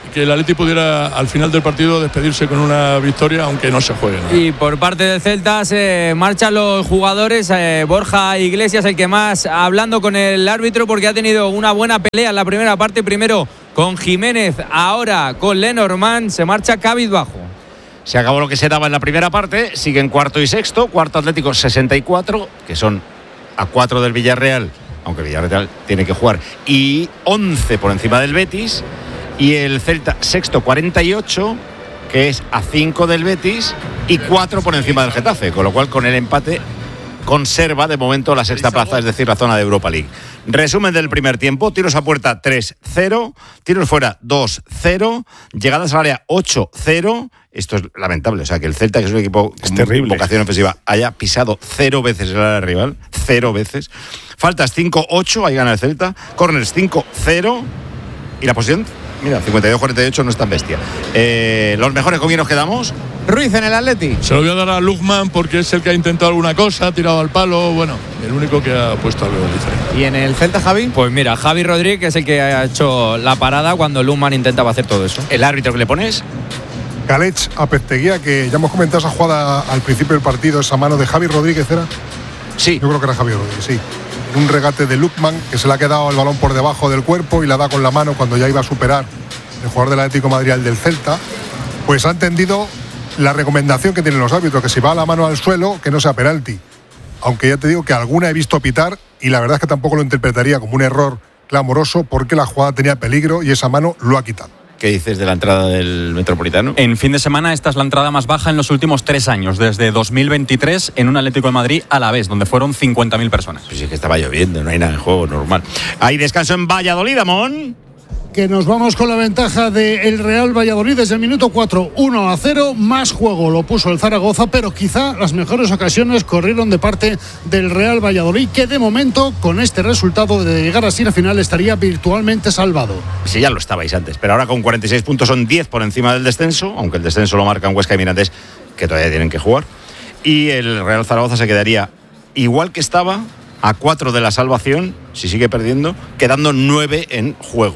que el Atleti pudiera al final del partido despedirse con una victoria, aunque no se juegue nada. Y por parte del Celta se marchan los jugadores. eh, Borja Iglesias, el que más, hablando con el árbitro, porque ha tenido una buena pelea en la primera parte, primero con Jiménez, ahora con Lenormand. Se marcha cabizbajo. Se acabó lo que se daba en la primera parte, siguen cuarto y sexto, cuarto Atlético sesenta y cuatro, que son a cuatro del Villarreal, aunque Villarreal tiene que jugar, y once por encima del Betis. Y el Celta sexto cuarenta y ocho, que es a cinco del Betis y cuatro por encima del Getafe, con lo cual con el empate conserva de momento la sexta plaza, es decir, la zona de Europa League. Resumen del primer tiempo: tiros a puerta tres cero, tiros fuera dos cero, llegadas al área ocho cero. Esto es lamentable, o sea, que el Celta, que es un equipo con terrible. vocación ofensiva, haya pisado cero veces el área rival, cero veces. Faltas cinco ocho, ahí gana el Celta. Corners cinco cero. Y la posición, mira, cincuenta y dos cuarenta y ocho, no es tan bestia. Eh, ¿Los mejores con quién nos quedamos? Ruiz en el Atleti. Se lo voy a dar a Lukman porque es el que ha intentado alguna cosa, ha tirado al palo, bueno, el único que ha puesto algo diferente. ¿Y en el Celta, Javi? Pues mira, Javi Rodríguez es el que ha hecho la parada cuando Lukman intentaba hacer todo eso. ¿El árbitro que le pones? Calech a Pesteguía, que ya hemos comentado esa jugada al principio del partido, esa mano de Javi Rodríguez, ¿era? Sí. Yo creo que era Javi Rodríguez, sí. Un regate de Lukman, que se le ha quedado el balón por debajo del cuerpo y la da con la mano cuando ya iba a superar el jugador del Atlético de Madrid al del Celta. Pues ha entendido la recomendación que tienen los árbitros, que si va la mano al suelo, que no sea penalti. Aunque ya te digo que alguna he visto pitar y la verdad es que tampoco lo interpretaría como un error clamoroso, porque la jugada tenía peligro y esa mano lo ha quitado. ¿Qué dices de la entrada del Metropolitano? En fin de semana esta es la entrada más baja en los últimos tres años, desde dos mil veintitrés, en un Atlético de Madrid a la vez, donde fueron cincuenta mil personas. Pues sí, que estaba lloviendo, no hay nada en juego, normal. Hay descanso en Valladolid, Amón. Que nos vamos con la ventaja del Real Valladolid desde el minuto cuatro, uno a cero, más juego lo puso el Zaragoza, pero quizá las mejores ocasiones corrieron de parte del Real Valladolid, que de momento con este resultado de llegar así a la final estaría virtualmente salvado. Sí, ya lo estabais antes, pero ahora con cuarenta y seis puntos son diez por encima del descenso, aunque el descenso lo marcan Huesca y Mirandés, que todavía tienen que jugar, y el Real Zaragoza se quedaría igual que estaba, a cuatro de la salvación, si sigue perdiendo, quedando nueve en juego.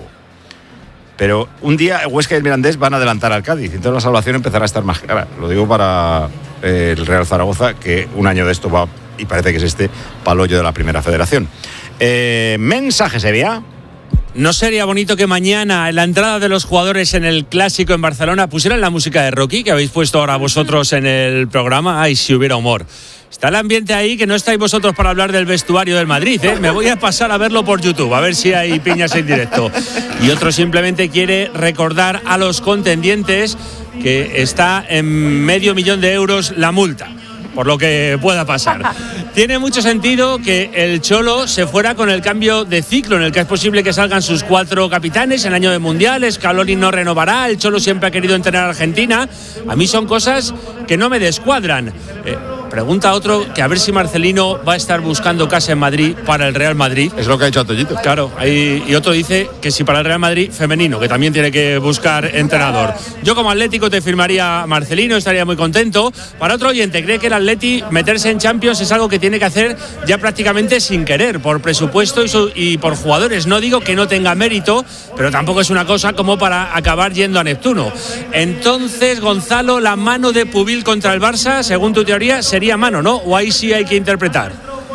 Pero un día Huesca y el Mirandés van a adelantar al Cádiz, entonces la salvación empezará a estar más clara. Lo digo para eh, el Real Zaragoza, que un año de esto va, y parece que es este, pal hoyo de la Primera Federación. Eh, mensaje sería... ¿No sería bonito que mañana, en la entrada de los jugadores en el Clásico en Barcelona, pusieran la música de Rocky, que habéis puesto ahora vosotros en el programa? Ay, si hubiera humor. Está el ambiente ahí, que no estáis vosotros para hablar del vestuario del Madrid, ¿eh? Me voy a pasar a verlo por YouTube, a ver si hay piñas en directo. Y otro simplemente quiere recordar a los contendientes que está en medio millón de euros la multa, por lo que pueda pasar. Tiene mucho sentido que el Cholo se fuera con el cambio de ciclo, en el que es posible que salgan sus cuatro capitanes en año de mundiales. Scaloni no renovará, el Cholo siempre ha querido entrenar a Argentina. A mí son cosas que no me descuadran. Eh, Pregunta otro que a ver si Marcelino va a estar buscando casa en Madrid para el Real Madrid. Es lo que ha hecho Antoñito. Claro, ahí, y otro dice que si para el Real Madrid femenino, que también tiene que buscar entrenador. Yo como Atlético te firmaría Marcelino, estaría muy contento. Para otro oyente, cree que el Atleti meterse en Champions es algo que tiene que hacer ya prácticamente sin querer, por presupuesto y, su, y por jugadores. No digo que no tenga mérito, pero tampoco es una cosa como para acabar yendo a Neptuno. Entonces, Gonzalo, la mano de Pubil contra el Barça, según tu teoría, sería mano, ¿no? O ahí sí hay que interpretar.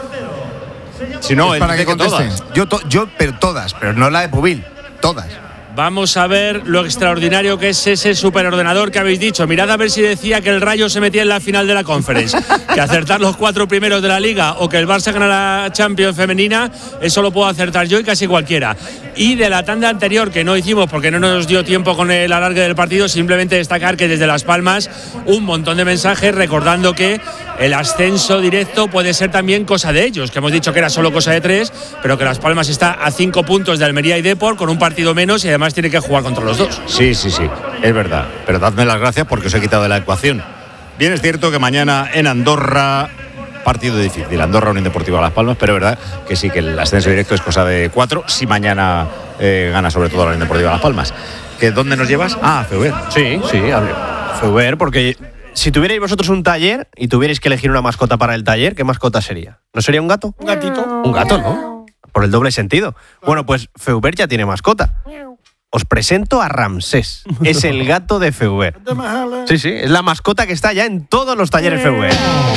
Si no, es para que contesten. Yo, to, yo, pero todas, pero no la de Pubil, todas. Vamos a ver lo extraordinario que es ese superordenador que habéis dicho. Mirad a ver si decía que el Rayo se metía en la final de la Conference. Que acertar los cuatro primeros de la Liga o que el Barça gana la Champions femenina, eso lo puedo acertar yo y casi cualquiera. Y de la tanda anterior, que no hicimos porque no nos dio tiempo con el alargue del partido, simplemente destacar que desde Las Palmas un montón de mensajes recordando que el ascenso directo puede ser también cosa de ellos, que hemos dicho que era solo cosa de tres, pero que Las Palmas está a cinco puntos de Almería y Depor con un partido menos y además Además tiene que jugar contra los dos. Sí, sí, sí, es verdad. Pero dadme las gracias porque os he quitado de la ecuación. Bien, es cierto que mañana en Andorra, partido difícil. Andorra, Unión Deportiva Las Palmas, pero es verdad que sí, que el ascenso directo es cosa de cuatro. Si mañana eh, gana sobre todo la Unión Deportiva Las Palmas. ¿Que dónde nos llevas? Ah, a Feuber. Sí, sí, a Feuber, porque si tuvierais vosotros un taller y tuvierais que elegir una mascota para el taller, ¿qué mascota sería? ¿No sería un gato? Un gatito. Un gato, ¿no? Por el doble sentido. Bueno, pues Feuber ya tiene mascota. os presento a Ramsés. Es el gato de Feuber. Sí, sí, es la mascota que está ya en todos los talleres Feuber.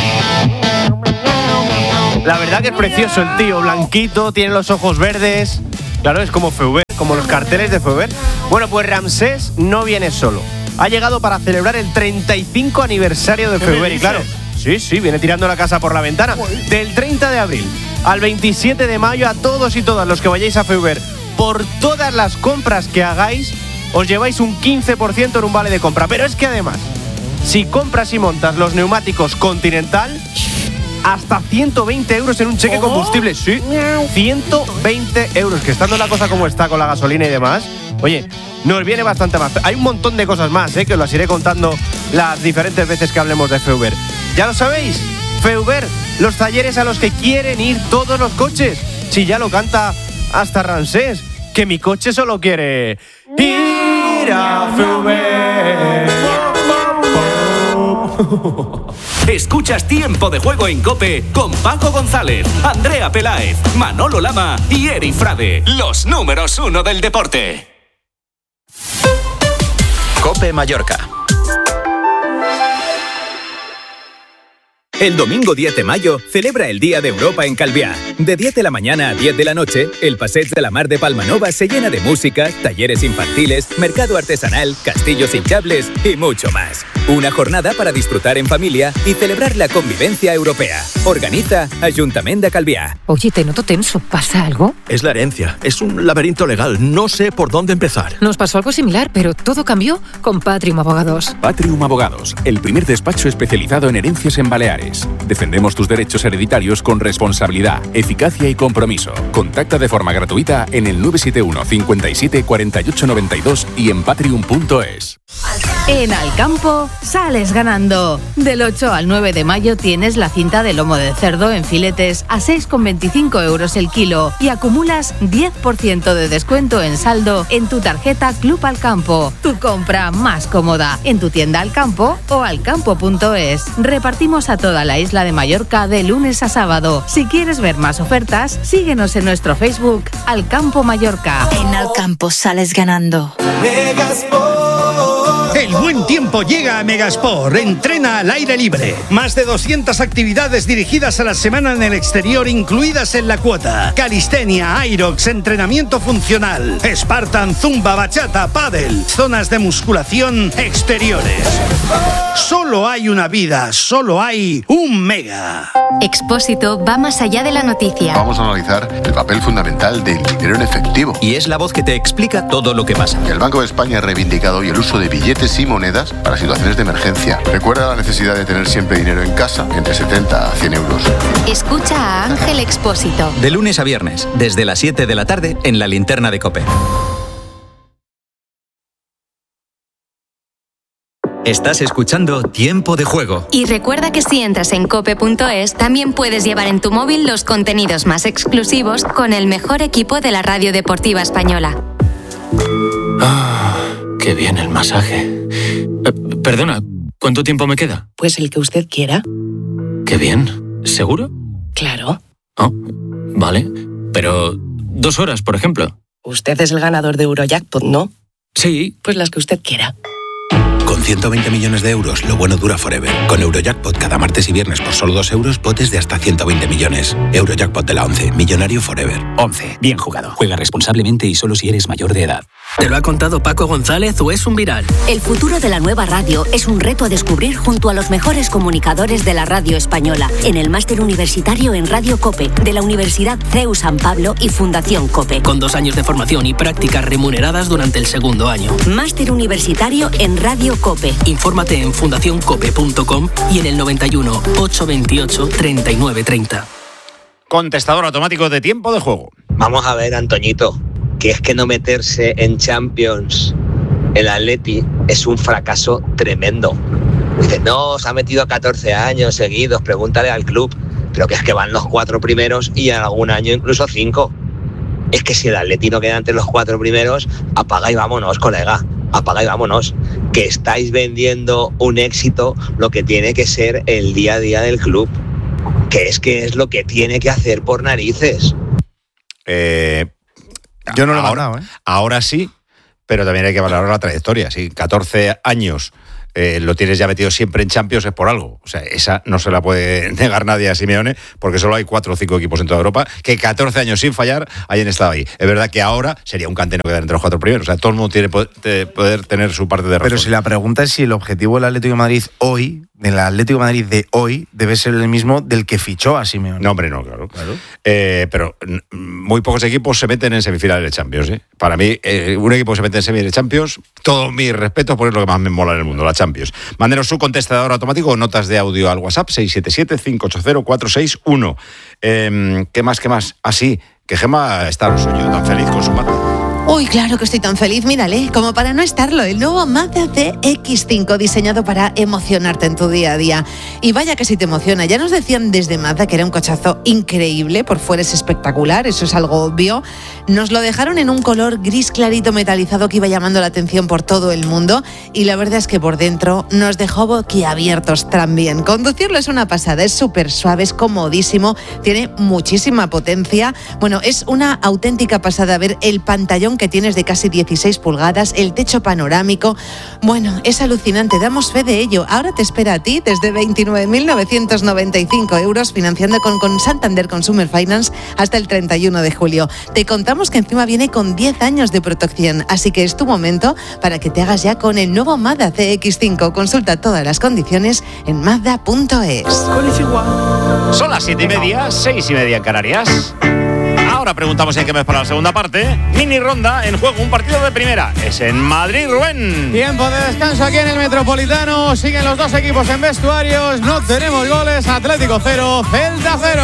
La verdad que es precioso el tío, blanquito, tiene los ojos verdes. Claro, es como Feuber, como los carteles de Feuber. Bueno, pues Ramsés no viene solo. Ha llegado para celebrar el treinta y cinco aniversario de Feuber. Y claro, sí, sí, viene tirando la casa por la ventana. Del treinta de abril al veintisiete de mayo, a todos y todas los que vayáis a Feuber, por todas las compras que hagáis, os lleváis un quince por ciento en un vale de compra. Pero es que además, si compras y montas los neumáticos Continental, hasta ciento veinte euros en un cheque combustible. Sí, ciento veinte euros, que estando la cosa como está con la gasolina y demás, oye, nos viene bastante más. Hay un montón de cosas más, ¿eh? Que os las iré contando las diferentes veces que hablemos de Feuber. Ya lo sabéis, Feuber, los talleres a los que quieren ir todos los coches. Si ya lo canta hasta Ramsés, que mi coche solo quiere ir a Feuber. Escuchas Tiempo de Juego en COPE con Paco González, Andrea Peláez, Manolo Lama y Eri Frade, los números uno del deporte. COPE Mallorca. El domingo diez de mayo celebra el Día de Europa en Calviá. De diez de la mañana a diez de la noche, el Passeig de la Mar de Palmanova se llena de música, talleres infantiles, mercado artesanal, castillos hinchables y mucho más. Una jornada para disfrutar en familia y celebrar la convivencia europea. Organiza Ayuntamiento de Calviá. Oye, te noto tenso. ¿Pasa algo? Es la herencia. Es un laberinto legal. No sé por dónde empezar. Nos pasó algo similar, pero todo cambió con Patrium Abogados. Patrium Abogados, el primer despacho especializado en herencias en Baleares. Defendemos tus derechos hereditarios con responsabilidad, eficacia y compromiso. Contacta de forma gratuita en el nueve siete uno cincuenta y siete cuarenta y ocho noventa y dos y en patrium punto es. En Alcampo sales ganando. Del ocho al nueve de mayo tienes la cinta de lomo de cerdo en filetes a seis con veinticinco euros el kilo y acumulas diez por ciento de descuento en saldo en tu tarjeta Club Alcampo. Tu compra más cómoda en tu tienda Alcampo o alcampo punto es. Repartimos a toda la isla de Mallorca de lunes a sábado. Si quieres ver más ofertas, síguenos en nuestro Facebook Alcampo Mallorca. En Alcampo sales ganando. El buen tiempo llega a Megasport. Entrena al aire libre. Más de doscientas actividades dirigidas a la semana en el exterior incluidas en la cuota. Calistenia, Aerox, entrenamiento funcional, Spartan, Zumba, Bachata, Pádel, zonas de musculación exteriores. Solo hay una vida, solo hay un Mega. Expósito va más allá de la noticia. Vamos a analizar el papel fundamental del dinero en efectivo. Y es la voz que te explica todo lo que pasa. El Banco de España ha reivindicado hoy el uso de billetes y monedas para situaciones de emergencia. Recuerda la necesidad de tener siempre dinero en casa, entre setenta a cien euros. Escucha a Ángel Expósito. De lunes a viernes, desde las siete de la tarde, en la linterna de COPE. Estás escuchando Tiempo de Juego. Y recuerda que si entras en cope punto es, también puedes llevar en tu móvil los contenidos más exclusivos con el mejor equipo de la radio deportiva española. Ah, qué bien el masaje. Eh, perdona, ¿cuánto tiempo me queda? Pues el que usted quiera. Qué bien. ¿Seguro? Claro. Oh, vale. Pero dos horas, por ejemplo. Usted es el ganador de Eurojackpot, ¿no? Sí. Pues las que usted quiera. Con ciento veinte millones de euros, lo bueno dura forever. Con Eurojackpot cada martes y viernes por solo dos euros, potes de hasta ciento veinte millones. Eurojackpot de la once, millonario forever. once. Bien jugado. Juega responsablemente y solo si eres mayor de edad. ¿Te lo ha contado Paco González o es un viral? El futuro de la nueva radio es un reto a descubrir junto a los mejores comunicadores de la radio española en el máster universitario en Radio COPE de la Universidad C E U San Pablo y Fundación COPE. Con dos años de formación y prácticas remuneradas durante el segundo año. Máster universitario en Radio COPE. Infórmate en fundación cope punto com y en el noventa y uno, ochocientos veintiocho, treinta y nueve treinta. Contestador automático de Tiempo de Juego. Vamos a ver, Antoñito, que es que no meterse en Champions el Atleti es un fracaso tremendo. Dice, no, se ha metido catorce años seguidos, pregúntale al club, pero que es que van los cuatro primeros y en algún año incluso cinco. Es que si el Atleti no queda entre los cuatro primeros, apaga y vámonos, colega, apaga y vámonos, que estáis vendiendo un éxito lo que tiene que ser el día a día del club, que es que es lo que tiene que hacer por narices. Eh... Yo no lo he ahora, mandado, ¿eh? Ahora sí, pero también hay que valorar la trayectoria. Si catorce años eh, lo tienes ya metido siempre en Champions es por algo. O sea, esa no se la puede negar nadie a Simeone, porque solo hay cuatro o cinco equipos en toda Europa que catorce años sin fallar hayan estado ahí. Es verdad que ahora sería un canteno quedar entre los cuatro primeros. O sea, todo el mundo tiene poder, poder tener su parte de razón. Pero si la pregunta es si el objetivo del Atlético de Madrid hoy, del Atlético de Madrid de hoy, debe ser el mismo del que fichó a Simeone. No, hombre, no, claro. claro. Eh, pero muy pocos equipos se meten en semifinales de Champions. ¿eh? Para mí, eh, un equipo que se mete en semifinales de Champions, todo mi respeto, porque es lo que más me mola en el mundo, la Champions. Mándenos su contestador automático o notas de audio al WhatsApp seis siete siete, cinco ocho cero, cuatro seis uno. Eh, ¿Qué más, qué más? Ah, sí, que Gemma está lo suyo, tan feliz con su Mazda. Uy, claro que estoy tan feliz, mírale, como para no estarlo, el nuevo Mazda C X cinco diseñado para emocionarte en tu día a día. Y vaya que si te emociona, ya nos decían desde Mazda que era un cochazo increíble, por fuera es espectacular, eso es algo obvio. Nos lo dejaron en un color gris clarito metalizado que iba llamando la atención por todo el mundo y la verdad es que por dentro nos dejó boquiabiertos también. Conducirlo es una pasada, es súper suave, es comodísimo, tiene muchísima potencia. Bueno, es una auténtica pasada ver el pantallón que tienes de casi dieciséis pulgadas, el techo panorámico. Bueno, es alucinante, damos fe de ello. Ahora te espera a ti desde veintinueve mil novecientos noventa y cinco euros financiando con, con Santander Consumer Finance hasta el treinta y uno de julio. Te contamos que encima viene con diez años de protección, así que es tu momento para que te hagas ya con el nuevo Mazda C X cinco. Consulta todas las condiciones en mazda punto es. Son las siete y media, seis y media en Canarias. Ahora preguntamos en qué mes para la segunda parte. Mini ronda en juego, un partido de primera. Es en Madrid, Rubén. Tiempo de descanso aquí en el Metropolitano. Siguen los dos equipos en vestuarios. No tenemos goles. Atlético cero, Celta cero.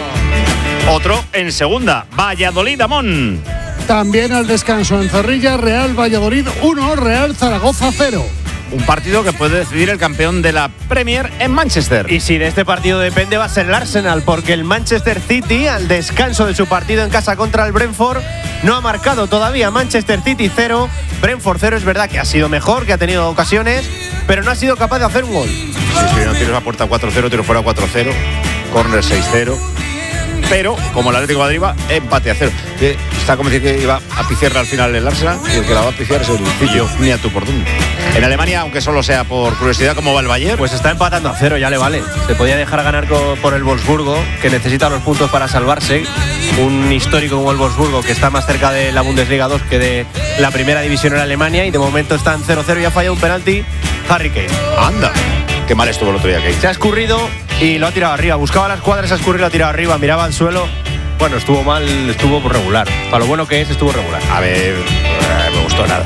Otro en segunda, Valladolid-Amón. También al descanso en Zorrilla, Real Valladolid uno, Real Zaragoza cero. Un partido que puede decidir el campeón de la Premier en Manchester. Y si de este partido depende va a ser el Arsenal, porque el Manchester City, al descanso de su partido en casa contra el Brentford, no ha marcado todavía. Manchester City cero, Brentford cero. Es verdad que ha sido mejor, que ha tenido ocasiones, pero no ha sido capaz de hacer un gol. Sí, sí, no tiros a puerta cuatro cero, tiro fuera cuatro cero, córner seis cero. Pero, como el Atlético de Madrid va, empate a cero. Está como decir que iba a piciarla al final el Arsenal y el que la va a piciar es el Lucillo, ni a tu por dónde. En Alemania, aunque solo sea por curiosidad, ¿cómo va el Bayern? Pues está empatando a cero, ya le vale. Se podía dejar ganar por el Wolfsburgo, que necesita los puntos para salvarse. Un histórico como el Wolfsburgo, que está más cerca de la Bundesliga dos que de la primera división en Alemania, y de momento está en cero cero y ha fallado un penalti Harry Kane. Anda, qué mal estuvo el otro día Kane. Se ha escurrido y lo ha tirado arriba. Buscaba las cuadras, se ha escurrido, lo ha tirado arriba, miraba al suelo. Bueno, estuvo mal, estuvo regular. Para lo bueno que es, estuvo regular. A ver, me gustó nada.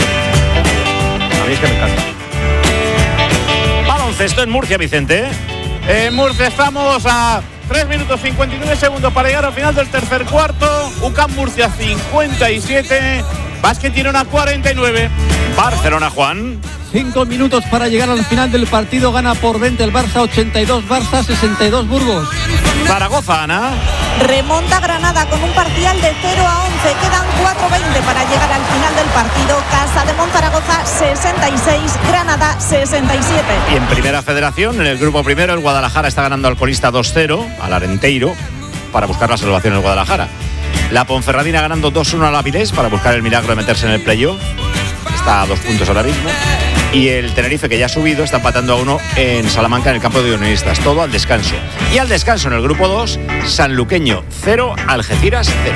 A mí es que me encanta. Baloncesto en Murcia, Vicente. En Murcia estamos a tres minutos cincuenta y nueve segundos para llegar al final del tercer cuarto. U C A M Murcia cincuenta y siete, Básquet Girona cuarenta y nueve. Barcelona, Juan. Cinco minutos para llegar al final del partido. Gana por veinte el Barça, ochenta y dos Barça, sesenta y dos Burgos. Zaragoza, Ana. Remonta Granada con un parcial de cero a once. Quedan cuatro veinte para llegar al final del partido. Casa de Monzaragoza sesenta y seis, Granada sesenta y siete. Y en Primera Federación, en el grupo primero, el Guadalajara está ganando al colista dos cero, al Arenteiro, para buscar la salvación en el Guadalajara. La Ponferradina ganando dos uno al Avilés para buscar el milagro de meterse en el playoff. Está a dos puntos ahora mismo. Y el Tenerife, que ya ha subido, está empatando a uno en Salamanca, en el campo de Unionistas. Todo al descanso. Y al descanso en el grupo dos, Sanluqueño cero, Algeciras cero.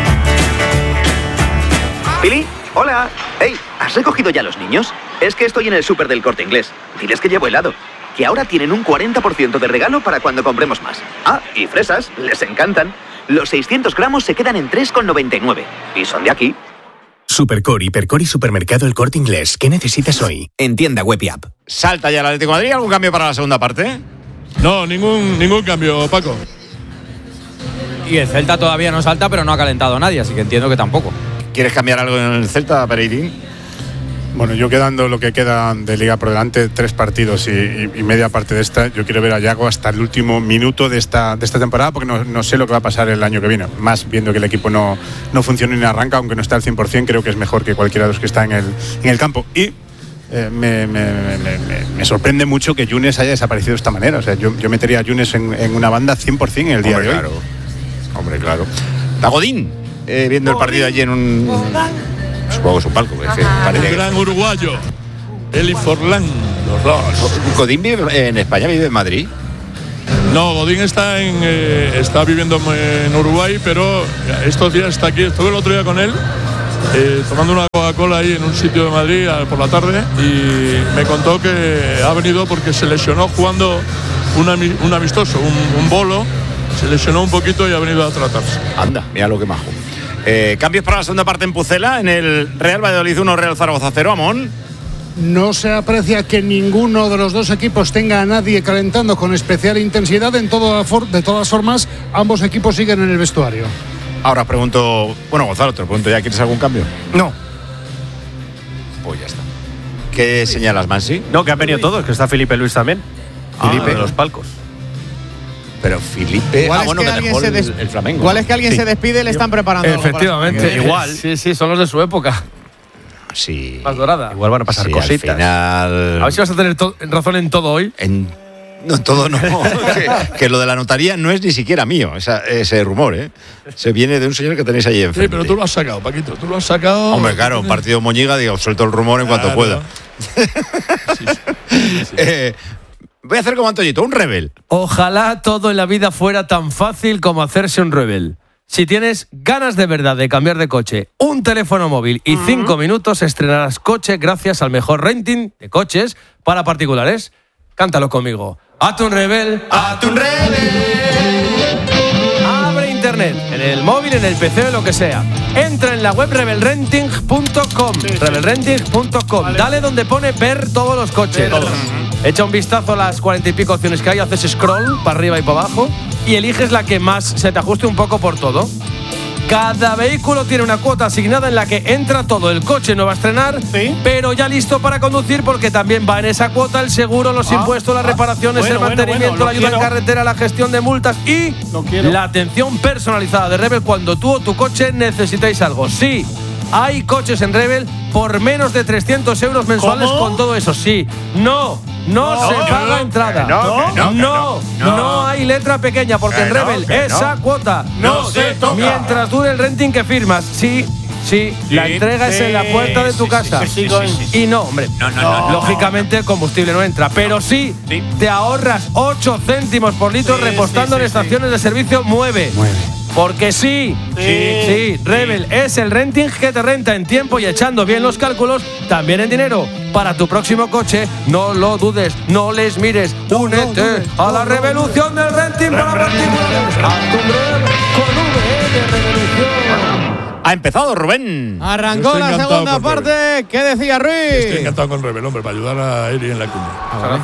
Pili, hola. Hey, ¿has recogido ya los niños? Es que estoy en el súper del Corte Inglés. Diles que llevo helado. Que ahora tienen un cuarenta por ciento de regalo para cuando compremos más. Ah, y fresas, les encantan. Los seiscientos gramos se quedan en tres con noventa y nueve. Y son de aquí. Supercore, Hipercore y Supermercado El Corte Inglés. ¿Qué necesitas hoy? En tienda web y app. ¿Salta ya el Atlético de Madrid? ¿Algún cambio para la segunda parte? No, ningún, ningún cambio, Paco. Y el Celta todavía no salta, pero no ha calentado a nadie, así que entiendo que tampoco. ¿Quieres cambiar algo en el Celta, Pereirín? Bueno, yo quedando lo que queda de Liga por delante, tres partidos y, y, y media parte de esta, yo quiero ver a Yago hasta el último minuto de esta, de esta temporada, porque no, no sé lo que va a pasar el año que viene. Más viendo que el equipo no, no funciona ni arranca, aunque no está al cien por ciento, creo que es mejor que cualquiera de los que está en el, en el campo. Y eh, me, me, me, me, me sorprende mucho que Yunes haya desaparecido de esta manera. O sea, yo, yo metería a Yunes en, en una banda cien por ciento en el día Hombre, de hoy. Claro. Hombre, claro. Dagodín, eh, viendo el partido allí en un... supongo que es un palco. El gran uruguayo, Eli Forlán, los dos. ¿Godín vive en España, vive en Madrid? No, Godín está en eh, está viviendo en Uruguay, pero estos días está aquí. Estuve el otro día con él, eh, tomando una Coca-Cola ahí en un sitio de Madrid por la tarde, y me contó que ha venido porque se lesionó jugando un, ami, un amistoso, un, un bolo, se lesionó un poquito y ha venido a tratarse. Anda, mira lo que majo. Eh, cambios para la segunda parte en Pucela, en el Real Valladolid uno, Real Zaragoza cero, Amón. No se aprecia que ninguno de los dos equipos tenga a nadie calentando con especial intensidad. En todo, de todas formas, ambos equipos siguen en el vestuario. Ahora pregunto, bueno, Gonzalo, te pregunto ya, ¿quieres algún cambio? No. Pues ya está. ¿Qué señalas, Mansi? No, que han venido todos, que está Felipe Luis también. Ah, Felipe de los palcos. Pero Felipe, igual ah, bueno, es que, que alguien dejó se el, des... el Flamengo. Igual es que alguien sí. se despide y le están preparando. Efectivamente, igual. Sí, sí, son los de su época. Sí. Más dorada. Igual van a pasar sí, cositas. Al final... A ver si vas a tener to- razón en todo hoy. En... No, en todo no. que, que lo de la notaría no es ni siquiera mío, esa, ese rumor, ¿eh? Se viene de un señor que tenéis ahí enfrente. Sí, pero tú lo has sacado, Paquito, tú lo has sacado. Hombre, claro, partido Moñiga, digo, suelto el rumor en cuanto claro. pueda. Sí, sí. Sí, sí. eh, voy a hacer como Antoñito, un rebel. Ojalá todo en la vida fuera tan fácil como hacerse un rebel. Si tienes ganas de verdad de cambiar de coche, un teléfono móvil y uh-huh. cinco minutos, estrenarás coche gracias al mejor renting de coches para particulares. Cántalo conmigo. ¡Hazte un rebel! ¡Hazte un rebel! Abre internet, en el móvil, en el P C, lo que sea. Entra en la web rebel renting punto com. Sí, sí. rebel renting punto com. Vale. Dale donde pone ver todos los coches. Todos. Echa un vistazo a las cuarenta y pico opciones que hay, haces scroll para arriba y para abajo y eliges la que más se te ajuste un poco por todo. Cada vehículo tiene una cuota asignada en la que entra todo. El coche no va a estrenar, ¿sí? pero ya listo para conducir, porque también va en esa cuota el seguro, los ah, impuestos, las reparaciones, ah, bueno, el mantenimiento, bueno, bueno, la ayuda quiero. en carretera, la gestión de multas y la atención personalizada de Rebel cuando tú o tu coche necesitáis algo. Sí, hay coches en Rebel por menos de trescientos euros mensuales. ¿Cómo? Con todo eso. Sí, no. No, no se no, paga no, entrada. No, no, no, no, no, no hay letra pequeña porque en Rebel no, esa no. cuota no, no se toca. Mientras dure el renting que firmas. Sí, sí, sí la entrega sí, es en la puerta de tu sí, casa. Sí, sí, sí, sí, sí. Y no, hombre, no, no, no, lógicamente el combustible no entra, pero sí, sí. te ahorras ocho céntimos por litro sí, repostando sí, sí, en estaciones sí. de servicio Mueve. Mueve. Porque sí, sí, sí, sí, Rebel es el renting que te renta en tiempo y echando bien los cálculos, también en dinero. Para tu próximo coche, no lo dudes, no les mires, no, únete no, no, a la no, revolución no, del renting para particulares. A tu Rebel con V de revolución. Ha empezado Rubén. Arrancó la segunda parte. Rebel. ¿Qué decía Ruiz? Estoy encantado con Rebel, hombre, para ayudar a Eri en la cuña. Ah, gracias,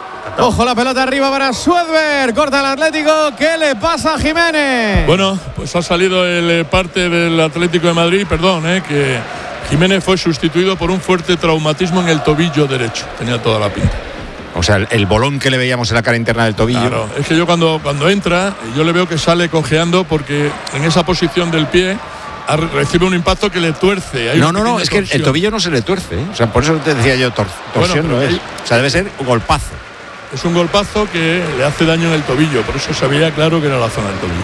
Ojo la pelota arriba para Suedberg, corta el Atlético, ¿qué le pasa a Jiménez? Bueno, pues ha salido el parte del Atlético de Madrid, perdón, eh, que Jiménez fue sustituido por un fuerte traumatismo en el tobillo derecho, tenía toda la pinta. O sea, el, el bolón que le veíamos en la cara interna del tobillo. Claro, es que yo cuando, cuando entra, yo le veo que sale cojeando porque en esa posición del pie recibe un impacto que le tuerce. Hay no, no, no, es torsión. Que el tobillo no se le tuerce, ¿eh? O sea, por eso te decía yo, tor torsión bueno, no es. Hay... O sea, debe ser un golpazo. Es un golpazo que le hace daño en el tobillo, por eso sabía claro que era la zona del tobillo.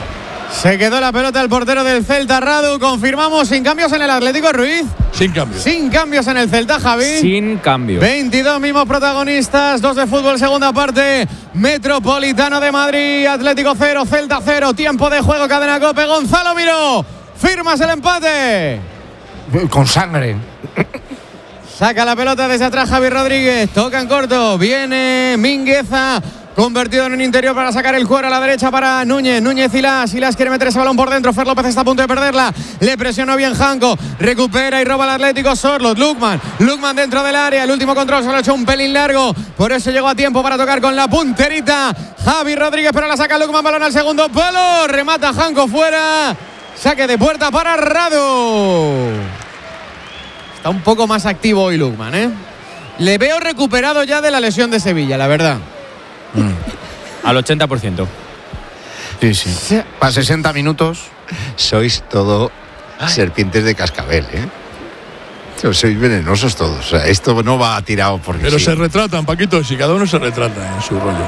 Se quedó la pelota el portero del Celta, Radu. Confirmamos sin cambios en el Atlético, Ruiz. Sin cambios. Sin cambios en el Celta, Javi. Sin cambios. veintidós mismos protagonistas, dos de fútbol, segunda parte. Metropolitano de Madrid, Atlético cero, Celta cero. Tiempo de juego, cadena COPE. Gonzalo Miró, firmas el empate. Con sangre. Saca la pelota desde atrás Javi Rodríguez, toca en corto, viene Mingueza, convertido en un interior para sacar el cuero a la derecha para Núñez, Núñez Silas, Silas quiere meter ese balón por dentro, Fer López está a punto de perderla, le presionó bien Janko, recupera y roba el Atlético Sorloth, Lukman, Lukman dentro del área, el último control se lo ha hecho un pelín largo, por eso llegó a tiempo para tocar con la punterita, Javi Rodríguez, pero la saca Lukman, balón al segundo palo, remata Janko fuera, saque de puerta para Radu. Está un poco más activo hoy Lukman, ¿eh? Le veo recuperado ya de la lesión de Sevilla, la verdad. Mm. Al ochenta por ciento. Sí, sí. sí. Para sesenta minutos. Sois todo Ay. serpientes de cascabel, ¿eh? Sois venenosos todos. O sea, esto no va tirado porque Pero sí. se retratan, Paquito, si cada uno se retrata en su rollo.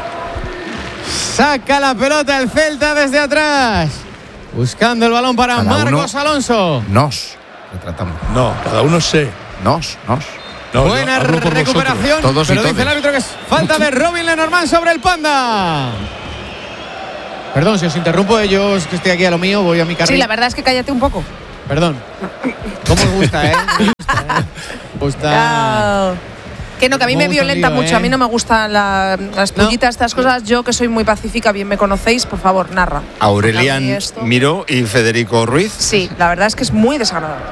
Saca la pelota el Celta desde atrás. Buscando el balón para cada Marcos Alonso. Nos. retratamos. No, cada uno sé. Nos, nos. No, Buena recuperación. Todos y pero todes. dice el árbitro que es falta de Robin Lenormand sobre el Panda. Perdón, si os interrumpo, yo es que estoy aquí a lo mío, voy a mi carril. Sí, la verdad es que cállate un poco. Perdón. ¿Cómo os gusta, eh? Me gusta, eh? Me gusta. Ya. Que no, que a mí Me me gusta el violenta lío, mucho. ¿eh? A mí no me gustan la- las pullitas, estas cosas. Yo, que soy muy pacífica, bien me conocéis, por favor, narra. Aurelian A mí esto- Miró y Federico Ruiz. Sí, la verdad es que es muy desagradable.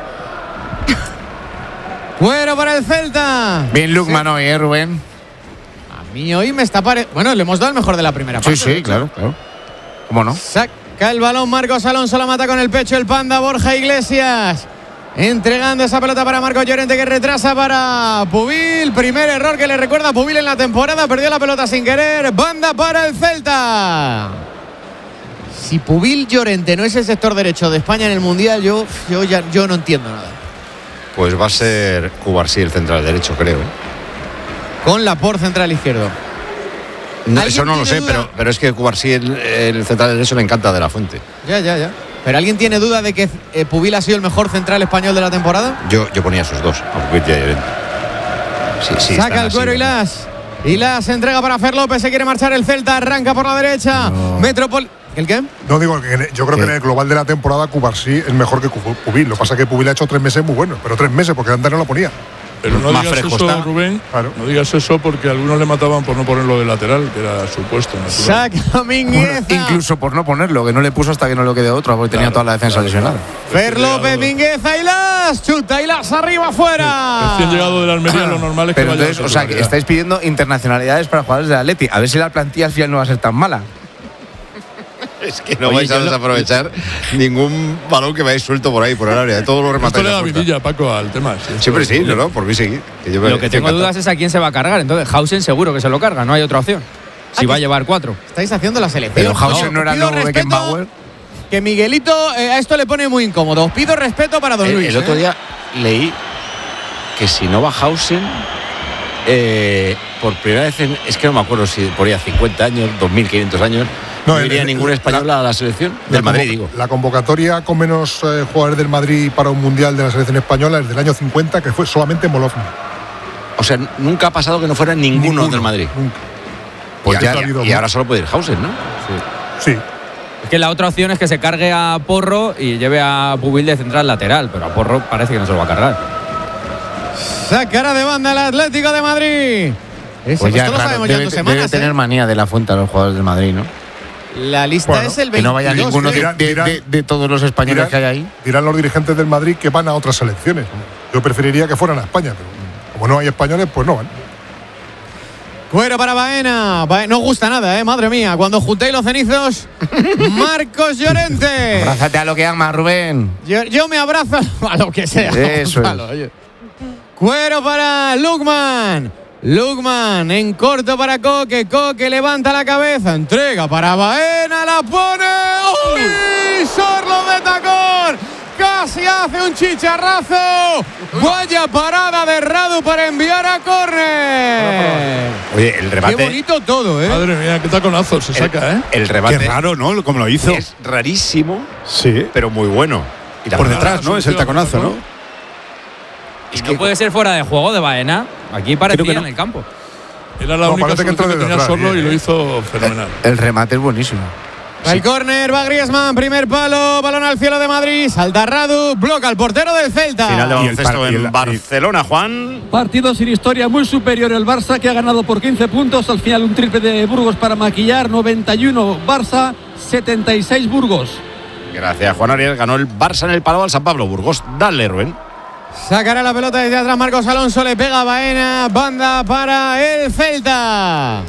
Fuera para el Celta. Bien Lukman hoy, ¿eh, Rubén? A mí hoy me está pare... Bueno, le hemos dado el mejor de la primera Sí, parte. sí, claro, claro. ¿Cómo no? Saca el balón Marcos Alonso, la mata con el pecho el Panda Borja Iglesias. Entregando esa pelota para Marcos Llorente, que retrasa para Pubil. Primer error que le recuerda a Pubil en la temporada. Perdió la pelota sin querer. Banda para el Celta. Si Pubil Llorente no es el sector derecho de España en el Mundial, yo, yo, ya, yo no entiendo nada. Pues va a ser Cubarsí el central derecho, creo. ¿eh? Con Laporte central izquierdo. No, ¿Alguien eso no lo tiene sé, duda? pero, pero es que Cubarsí, el, el central derecho, le encanta De La Fuente. Ya, ya, ya. ¿Pero alguien tiene duda de que eh, Pubil ha sido el mejor central español de la temporada? Yo, yo ponía esos dos, a Pubil y a Llorente. Sí, sí, Saca están el así, cuero ¿no? Ilas. Ilas se entrega para Fer López. Se quiere marchar el Celta. Arranca por la derecha. Metropol. ¿El qué? No digo que yo creo que en el global de la temporada Cubarsí es mejor que Pubil. Lo que pasa es que Pubil ha hecho tres meses muy buenos, pero tres meses porque antes no lo ponía. Pero no Más digas fresco eso, está. Rubén. Claro. No digas eso porque algunos le mataban por no ponerlo de lateral, que era su puesto natural. Saca Mingueza. Incluso por no ponerlo, que no le puso hasta que no lo quedó otro, porque tenía toda la defensa lesionada. Fer López, Mingueza, Ilas. Chuta Ilas arriba, afuera. Recién llegado del Almería, lo normal es que Pero vaya entonces, a o sea, que estáis pidiendo internacionalidades para jugadores del Atleti. A ver si la plantilla al final no va a ser tan mala. Es que no Oye, vais a yo lo- desaprovechar ningún balón que veáis suelto por ahí, por el área. De todos los Esto remates. le a da puerta. vidilla, Paco, al tema. Siempre sí, no, no, por mí seguir. Que yo me- Lo que estoy tengo encantado. dudas es a quién se va a cargar. Entonces, Hausen seguro que se lo carga, no hay otra opción. Si va a llevar cuatro. Estáis haciendo la selección. Pero Hausen no era pido nuevo respeto, Beckenbauer. Que Miguelito eh, a esto le pone muy incómodo. Os pido respeto para Don El, Luis. el otro ¿eh? día leí que si no va Hausen, eh, por primera vez, en- es que no me acuerdo si por ahí a cincuenta años, dos mil quinientos años, no, el- iría el- ningún español a la selección La del Madrid, convo- digo. La convocatoria con menos eh, jugadores del Madrid para un mundial de la selección española es del año cincuenta, que fue solamente Molovny. O sea, nunca ha pasado que no fuera ninguno, Ninguno, del Madrid. nunca. Pues Y ya, ha habido y ahora solo puede ir Hausen, ¿no? Sí. Es que la otra opción es que se cargue a Porro y lleve a Pubil de central lateral, pero a Porro parece que no se lo va a cargar. Sacará de banda el Atlético de Madrid. Ese, Pues ya, esto lo claro, sabemos ya debe, en dos debe semanas. tener ¿eh? manía de la fuente a los jugadores del Madrid, ¿no? La lista Bueno, es el veintidós. Que no vaya ninguno de, dirán- de- dirán- de- de todos los españoles dirán- que hay ahí. Dirán los dirigentes del Madrid que van a otras selecciones. Yo preferiría que fueran a España, pero como no hay españoles, pues no van. Cuero para Baena. Baena. No gusta nada, ¿eh? Madre mía. Cuando juntéis los cenizos, Marcos Llorente. Abrázate a lo que ama, Rubén. Yo, yo me abrazo a lo que sea. Eso es. Gonzalo, oye. Cuero para Lukman. Lukman en corto para Coque. Coque levanta la cabeza. Entrega para Baena. La pone. ¡Uy! Sorlo de tacón. Casi hace un chicharrazo. Vaya parada de Radu para enviar a córner. Oye, el remate. Qué bonito todo, ¿eh? Madre mía, qué taconazo se saca, ¿eh? El remate. Qué raro, ¿no? Como lo hizo. Es rarísimo, Sí. pero muy bueno. Y la Por verdad, detrás, ¿no? Es el taconazo, ¿no? Es que no puede ser fuera de juego de Baena. Aquí parecía Creo que no. en el campo. Era la No, única parece que solución entra que de tenía detrás, Sorlo bien, y lo eh. hizo fenomenal. El remate es buenísimo. El córner va Griezmann, primer palo, balón al cielo de Madrid, salta Radu, bloca al portero del Celta. Final de Y el baloncesto par- y el- en Barcelona, Juan. Partido sin historia, muy superior el Barça, que ha ganado por quince puntos. Al final un triple de Burgos para maquillar. noventa y uno Barça, setenta y seis Burgos. Gracias, Juan Ariel. Ganó el Barça en el Palau al San Pablo Burgos. Dale, Rubén. Sacará la pelota desde atrás Marcos Alonso, le pega a Baena, banda para el Celta.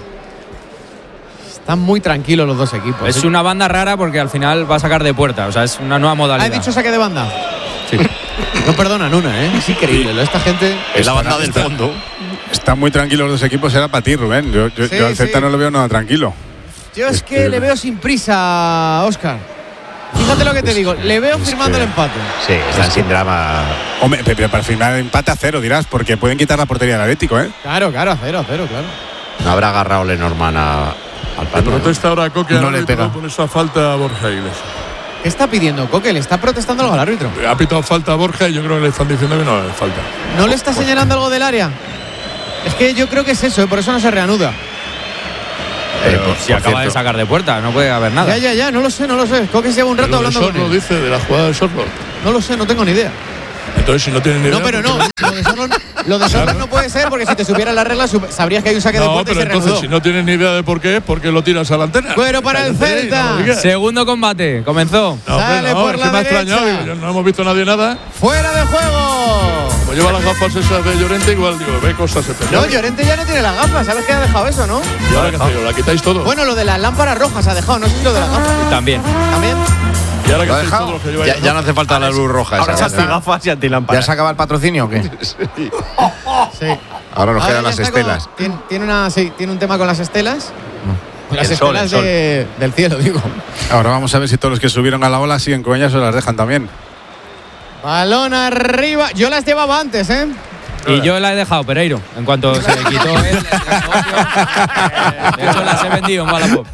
Están muy tranquilos los dos equipos. Es una banda rara porque al final va a sacar de puerta. O sea, es una nueva ¿Ha modalidad. dicho saque de banda? Sí. No perdonan una, ¿eh? Es increíble. Esta gente. Es la banda del fondo. Están muy tranquilos los dos equipos, era para ti, Rubén. Yo, yo, Sí, yo al Celta sí. no lo veo nada tranquilo. Yo es que le veo sin prisa, Óscar. Fíjate lo que te digo, le veo firmando el empate. Sí, están sin drama. Hombre, pero para firmar empate a cero, dirás, porque pueden quitar la portería del Atlético, ¿eh? Claro, claro, a cero, a cero, claro. No habrá agarrado Lenormand a- al Le Pato. protesta ahora a Coque No al le árbitro pega. por esa falta a Borja Iglesias. ¿Qué está pidiendo Coque? ¿Le está protestando algo al árbitro? Ha pitado falta a Borja y yo creo que le están diciendo que no le falta. ¿No le está señalando algo del área? Es que yo creo que es eso, ¿eh? Por eso no se reanuda. Eh, por, si por acaba cierto. de sacar de puerta, no puede haber nada. Ya, ya, ya, no lo sé, no lo sé. Coque se lleva un rato hablando con él. Sorlo dice de la jugada de Sorlo. No lo sé, no tengo ni idea. Entonces, si no tienen ni idea. No, pero no. Lo de Sorlo, lo de Sorlo no puede ser porque si te supieran las reglas sabrías que hay un saque no, de puerta y se pero entonces, reanudó. si no tienes ni idea de por qué, ¿por qué lo tiras a la antena? Pero para el Celta. No, Segundo combate, comenzó. No, Sale no, por es la que me ha derecha. extrañado. Yo no hemos visto nadie nada. ¡Fuera de juego! Como lleva las gafas esas de Llorente, igual digo, ve cosas especiales. No, Llorente ya no tiene las gafas. ¿Sabes que ha dejado eso, no? ¿Y ahora qué hacéis? ¿La quitáis todo? Bueno, lo de las lámparas rojas ha dejado, no sé si lo de las gafas. También. También. ¿Y ahora qué hacéis todos los que lleváis? Ya, ya no hace falta la luz roja. Ahora esa, es antigafas y antilámparas. ¿Ya se acaba el patrocinio o qué? sí. Sí. Ahora nos Ahora quedan ya las está estelas. con- tiene, tiene una, sí, tiene un tema con las estelas. Con las El sol, estelas el sol. de- del cielo, digo. Ahora vamos a ver si todos los que subieron a la ola siguen con ellas o las dejan también. Balón arriba. Yo las llevaba antes, ¿eh? Y yo la he dejado, Pereiro. En cuanto se le quitó él, el negocio, eh, de hecho las he vendido en Wallapop.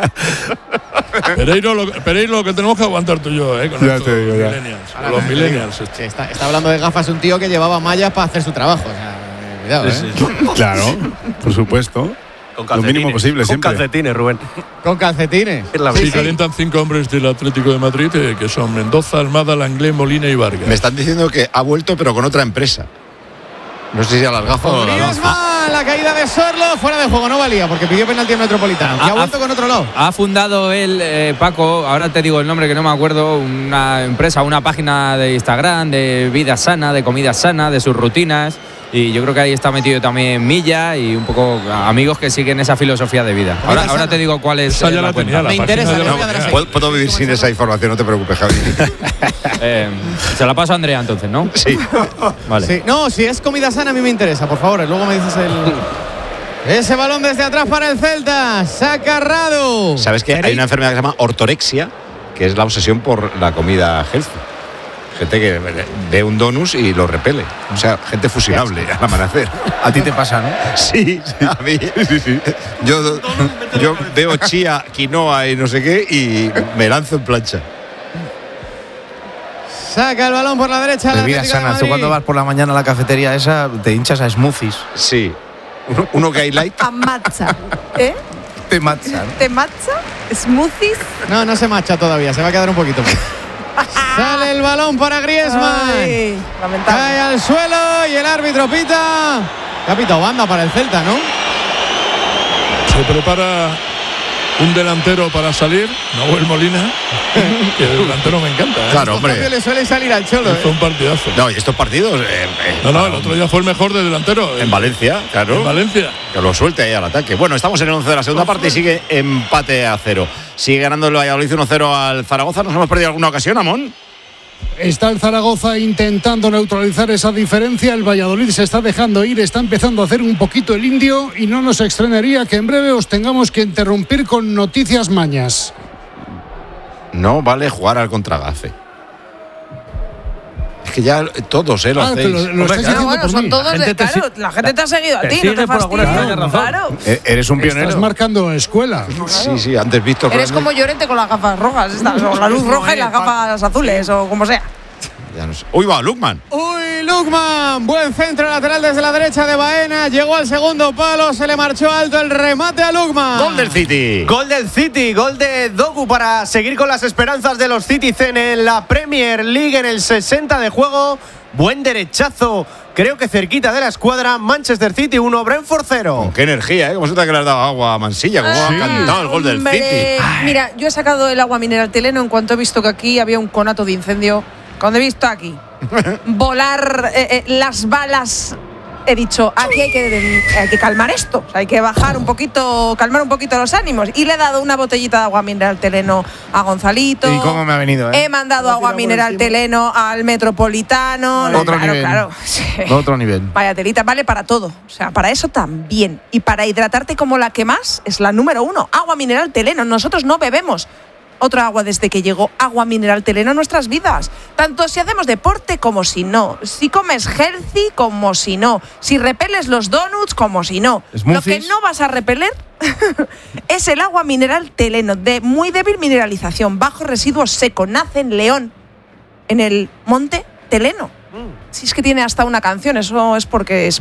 Pereiro lo, Pereiro, lo que tenemos que aguantar tú y yo, ¿eh? Con Ya estos te digo, ya. millennials. Con los millennials. estos. Sí, está, está hablando de gafas un tío que llevaba mallas para hacer su trabajo. O sea, eh, cuidado, ¿eh? Claro, por supuesto. Con Lo mínimo posible, con siempre. calcetines, Rubén. Con calcetines. Es la Sí, verdad. calientan cinco hombres del Atlético de Madrid, eh, que son Mendoza, Almada, Langlé, Molina y Vargas. Me están diciendo que ha vuelto, pero con otra empresa. No sé si a las gafas o a las gafas. Griezmann, la caída de Sorlo, fuera de juego, no valía, porque pidió penalti en Metropolitano. Y ha Ah, vuelto ah, con otro lado. Ha fundado él, eh, Paco, ahora te digo el nombre que no me acuerdo, una empresa, una página de Instagram de vida sana, de comida sana, de sus rutinas. Y yo creo que ahí está metido también Milla y un poco amigos que siguen esa filosofía de vida. Ahora, ahora te digo cuál es Esa ya eh, la la cuenta. tenía, la Me página interesa, ya le la voy a dar a tenía. Puedo, puedo vivir sin esa información, no te preocupes, Javi. Eh, se la paso a Andrea entonces, ¿no? Sí. Vale. Sí. No, si es comida sana a mí me interesa, por favor. Luego me dices el... Ese balón desde atrás para el Celta. Saca Radu. ¿Sabes que hay una enfermedad que se llama ortorexia, que es la obsesión por la comida healthy? Gente que ve un donus y lo repele. O sea, gente fusilable al amanecer. A ti te pasa, ¿no? Sí, a mí. Sí, sí. Yo, yo veo chía, quinoa y no sé qué y me lanzo en plancha. Saca el balón por la derecha. el Bebidas Atlético de sanas. Tú Madrid. cuando vas por la mañana a la cafetería esa, te hinchas a smoothies. Sí. Uno, uno que hay light. A matcha. ¿Eh? Te matchan. ¿Te matcha? ¿Smoothies? No, no se marcha todavía, se va a quedar un poquito más. Sale el balón para Griezmann. Ay, lamentable. Cae al suelo y el árbitro pita. Que ha pitado banda para el Celta, ¿no? Se prepara un delantero para salir, Nahuel Molina, que el delantero me encanta. ¿eh? Claro, Estos cambios hombre. le suele salir al cholo, Fue ¿eh? un partidazo. No, y estos partidos. eh, eh, No, no, el otro día fue el mejor de delantero. En Valencia, claro. En Valencia. Que lo suelte ahí al ataque. Bueno, estamos en el once de la segunda parte y sigue empate a cero. Sigue ganando el Valladolid uno cero al Zaragoza. ¿Nos hemos perdido alguna ocasión, Amón? Está el Zaragoza intentando neutralizar esa diferencia. El Valladolid se está dejando ir, está empezando a hacer un poquito el indio y no nos extrañaría que en breve os tengamos que interrumpir con noticias mañas. No vale jugar al contragafe. Es que ya todos, ¿eh? Lo Ah, hacéis. pero lo estáis Ah, haciendo bueno, por son mí. todos de gente te claro, si- la gente te ha seguido a te ti, no sigue te por alguna fastidies. extraña razón. Claro. E- Eres un Estás pionero. marcando escuela. Sí, sí, antes Víctor. Eres Fernández- como Llorente con las gafas rojas, estas, o la luz roja y las gafas azules, o como sea. Ya no sé. Uy, va, Lukman. Uy, Lukman, buen centro lateral desde la derecha de Baena, llegó al segundo palo, se le marchó alto el remate a Lukman. Gol del City. Gol del City, gol de Doku para seguir con las esperanzas de los Citizen en la Premier League en el sesenta de juego. Buen derechazo, creo que cerquita de la escuadra. Manchester City uno, Brentford cero. Con qué energía, ¿eh? Como se te que le has dado agua a Mansilla, como ha cantado el gol del Hombre, City. Mira, yo he sacado el agua mineral Teleno en cuanto he visto que aquí había un conato de incendio. Cuando he visto aquí volar eh, eh, las balas, he dicho, aquí hay que, hay que calmar esto. O sea, hay que bajar un poquito, calmar un poquito los ánimos. Y le he dado una botellita de agua mineral Teleno a Gonzalito. ¿Y cómo me ha venido, eh? He mandado agua mineral Teleno al Metropolitano. Otro claro, nivel. claro. Sí. Otro nivel. Vaya telita, vale para todo. O sea, para eso también. Y para hidratarte como la que más, es la número uno. Agua mineral Teleno. Nosotros no bebemos Otro agua desde que llegó Agua Mineral Teleno a nuestras vidas. Tanto si hacemos deporte como si no. Si comes healthy como si no. Si repeles los donuts como si no. Smoothies. Lo que no vas a repeler es el agua mineral Teleno, de muy débil mineralización, bajo residuo seco. Nace en León, en el monte Teleno. Si es que tiene hasta una canción, eso es porque es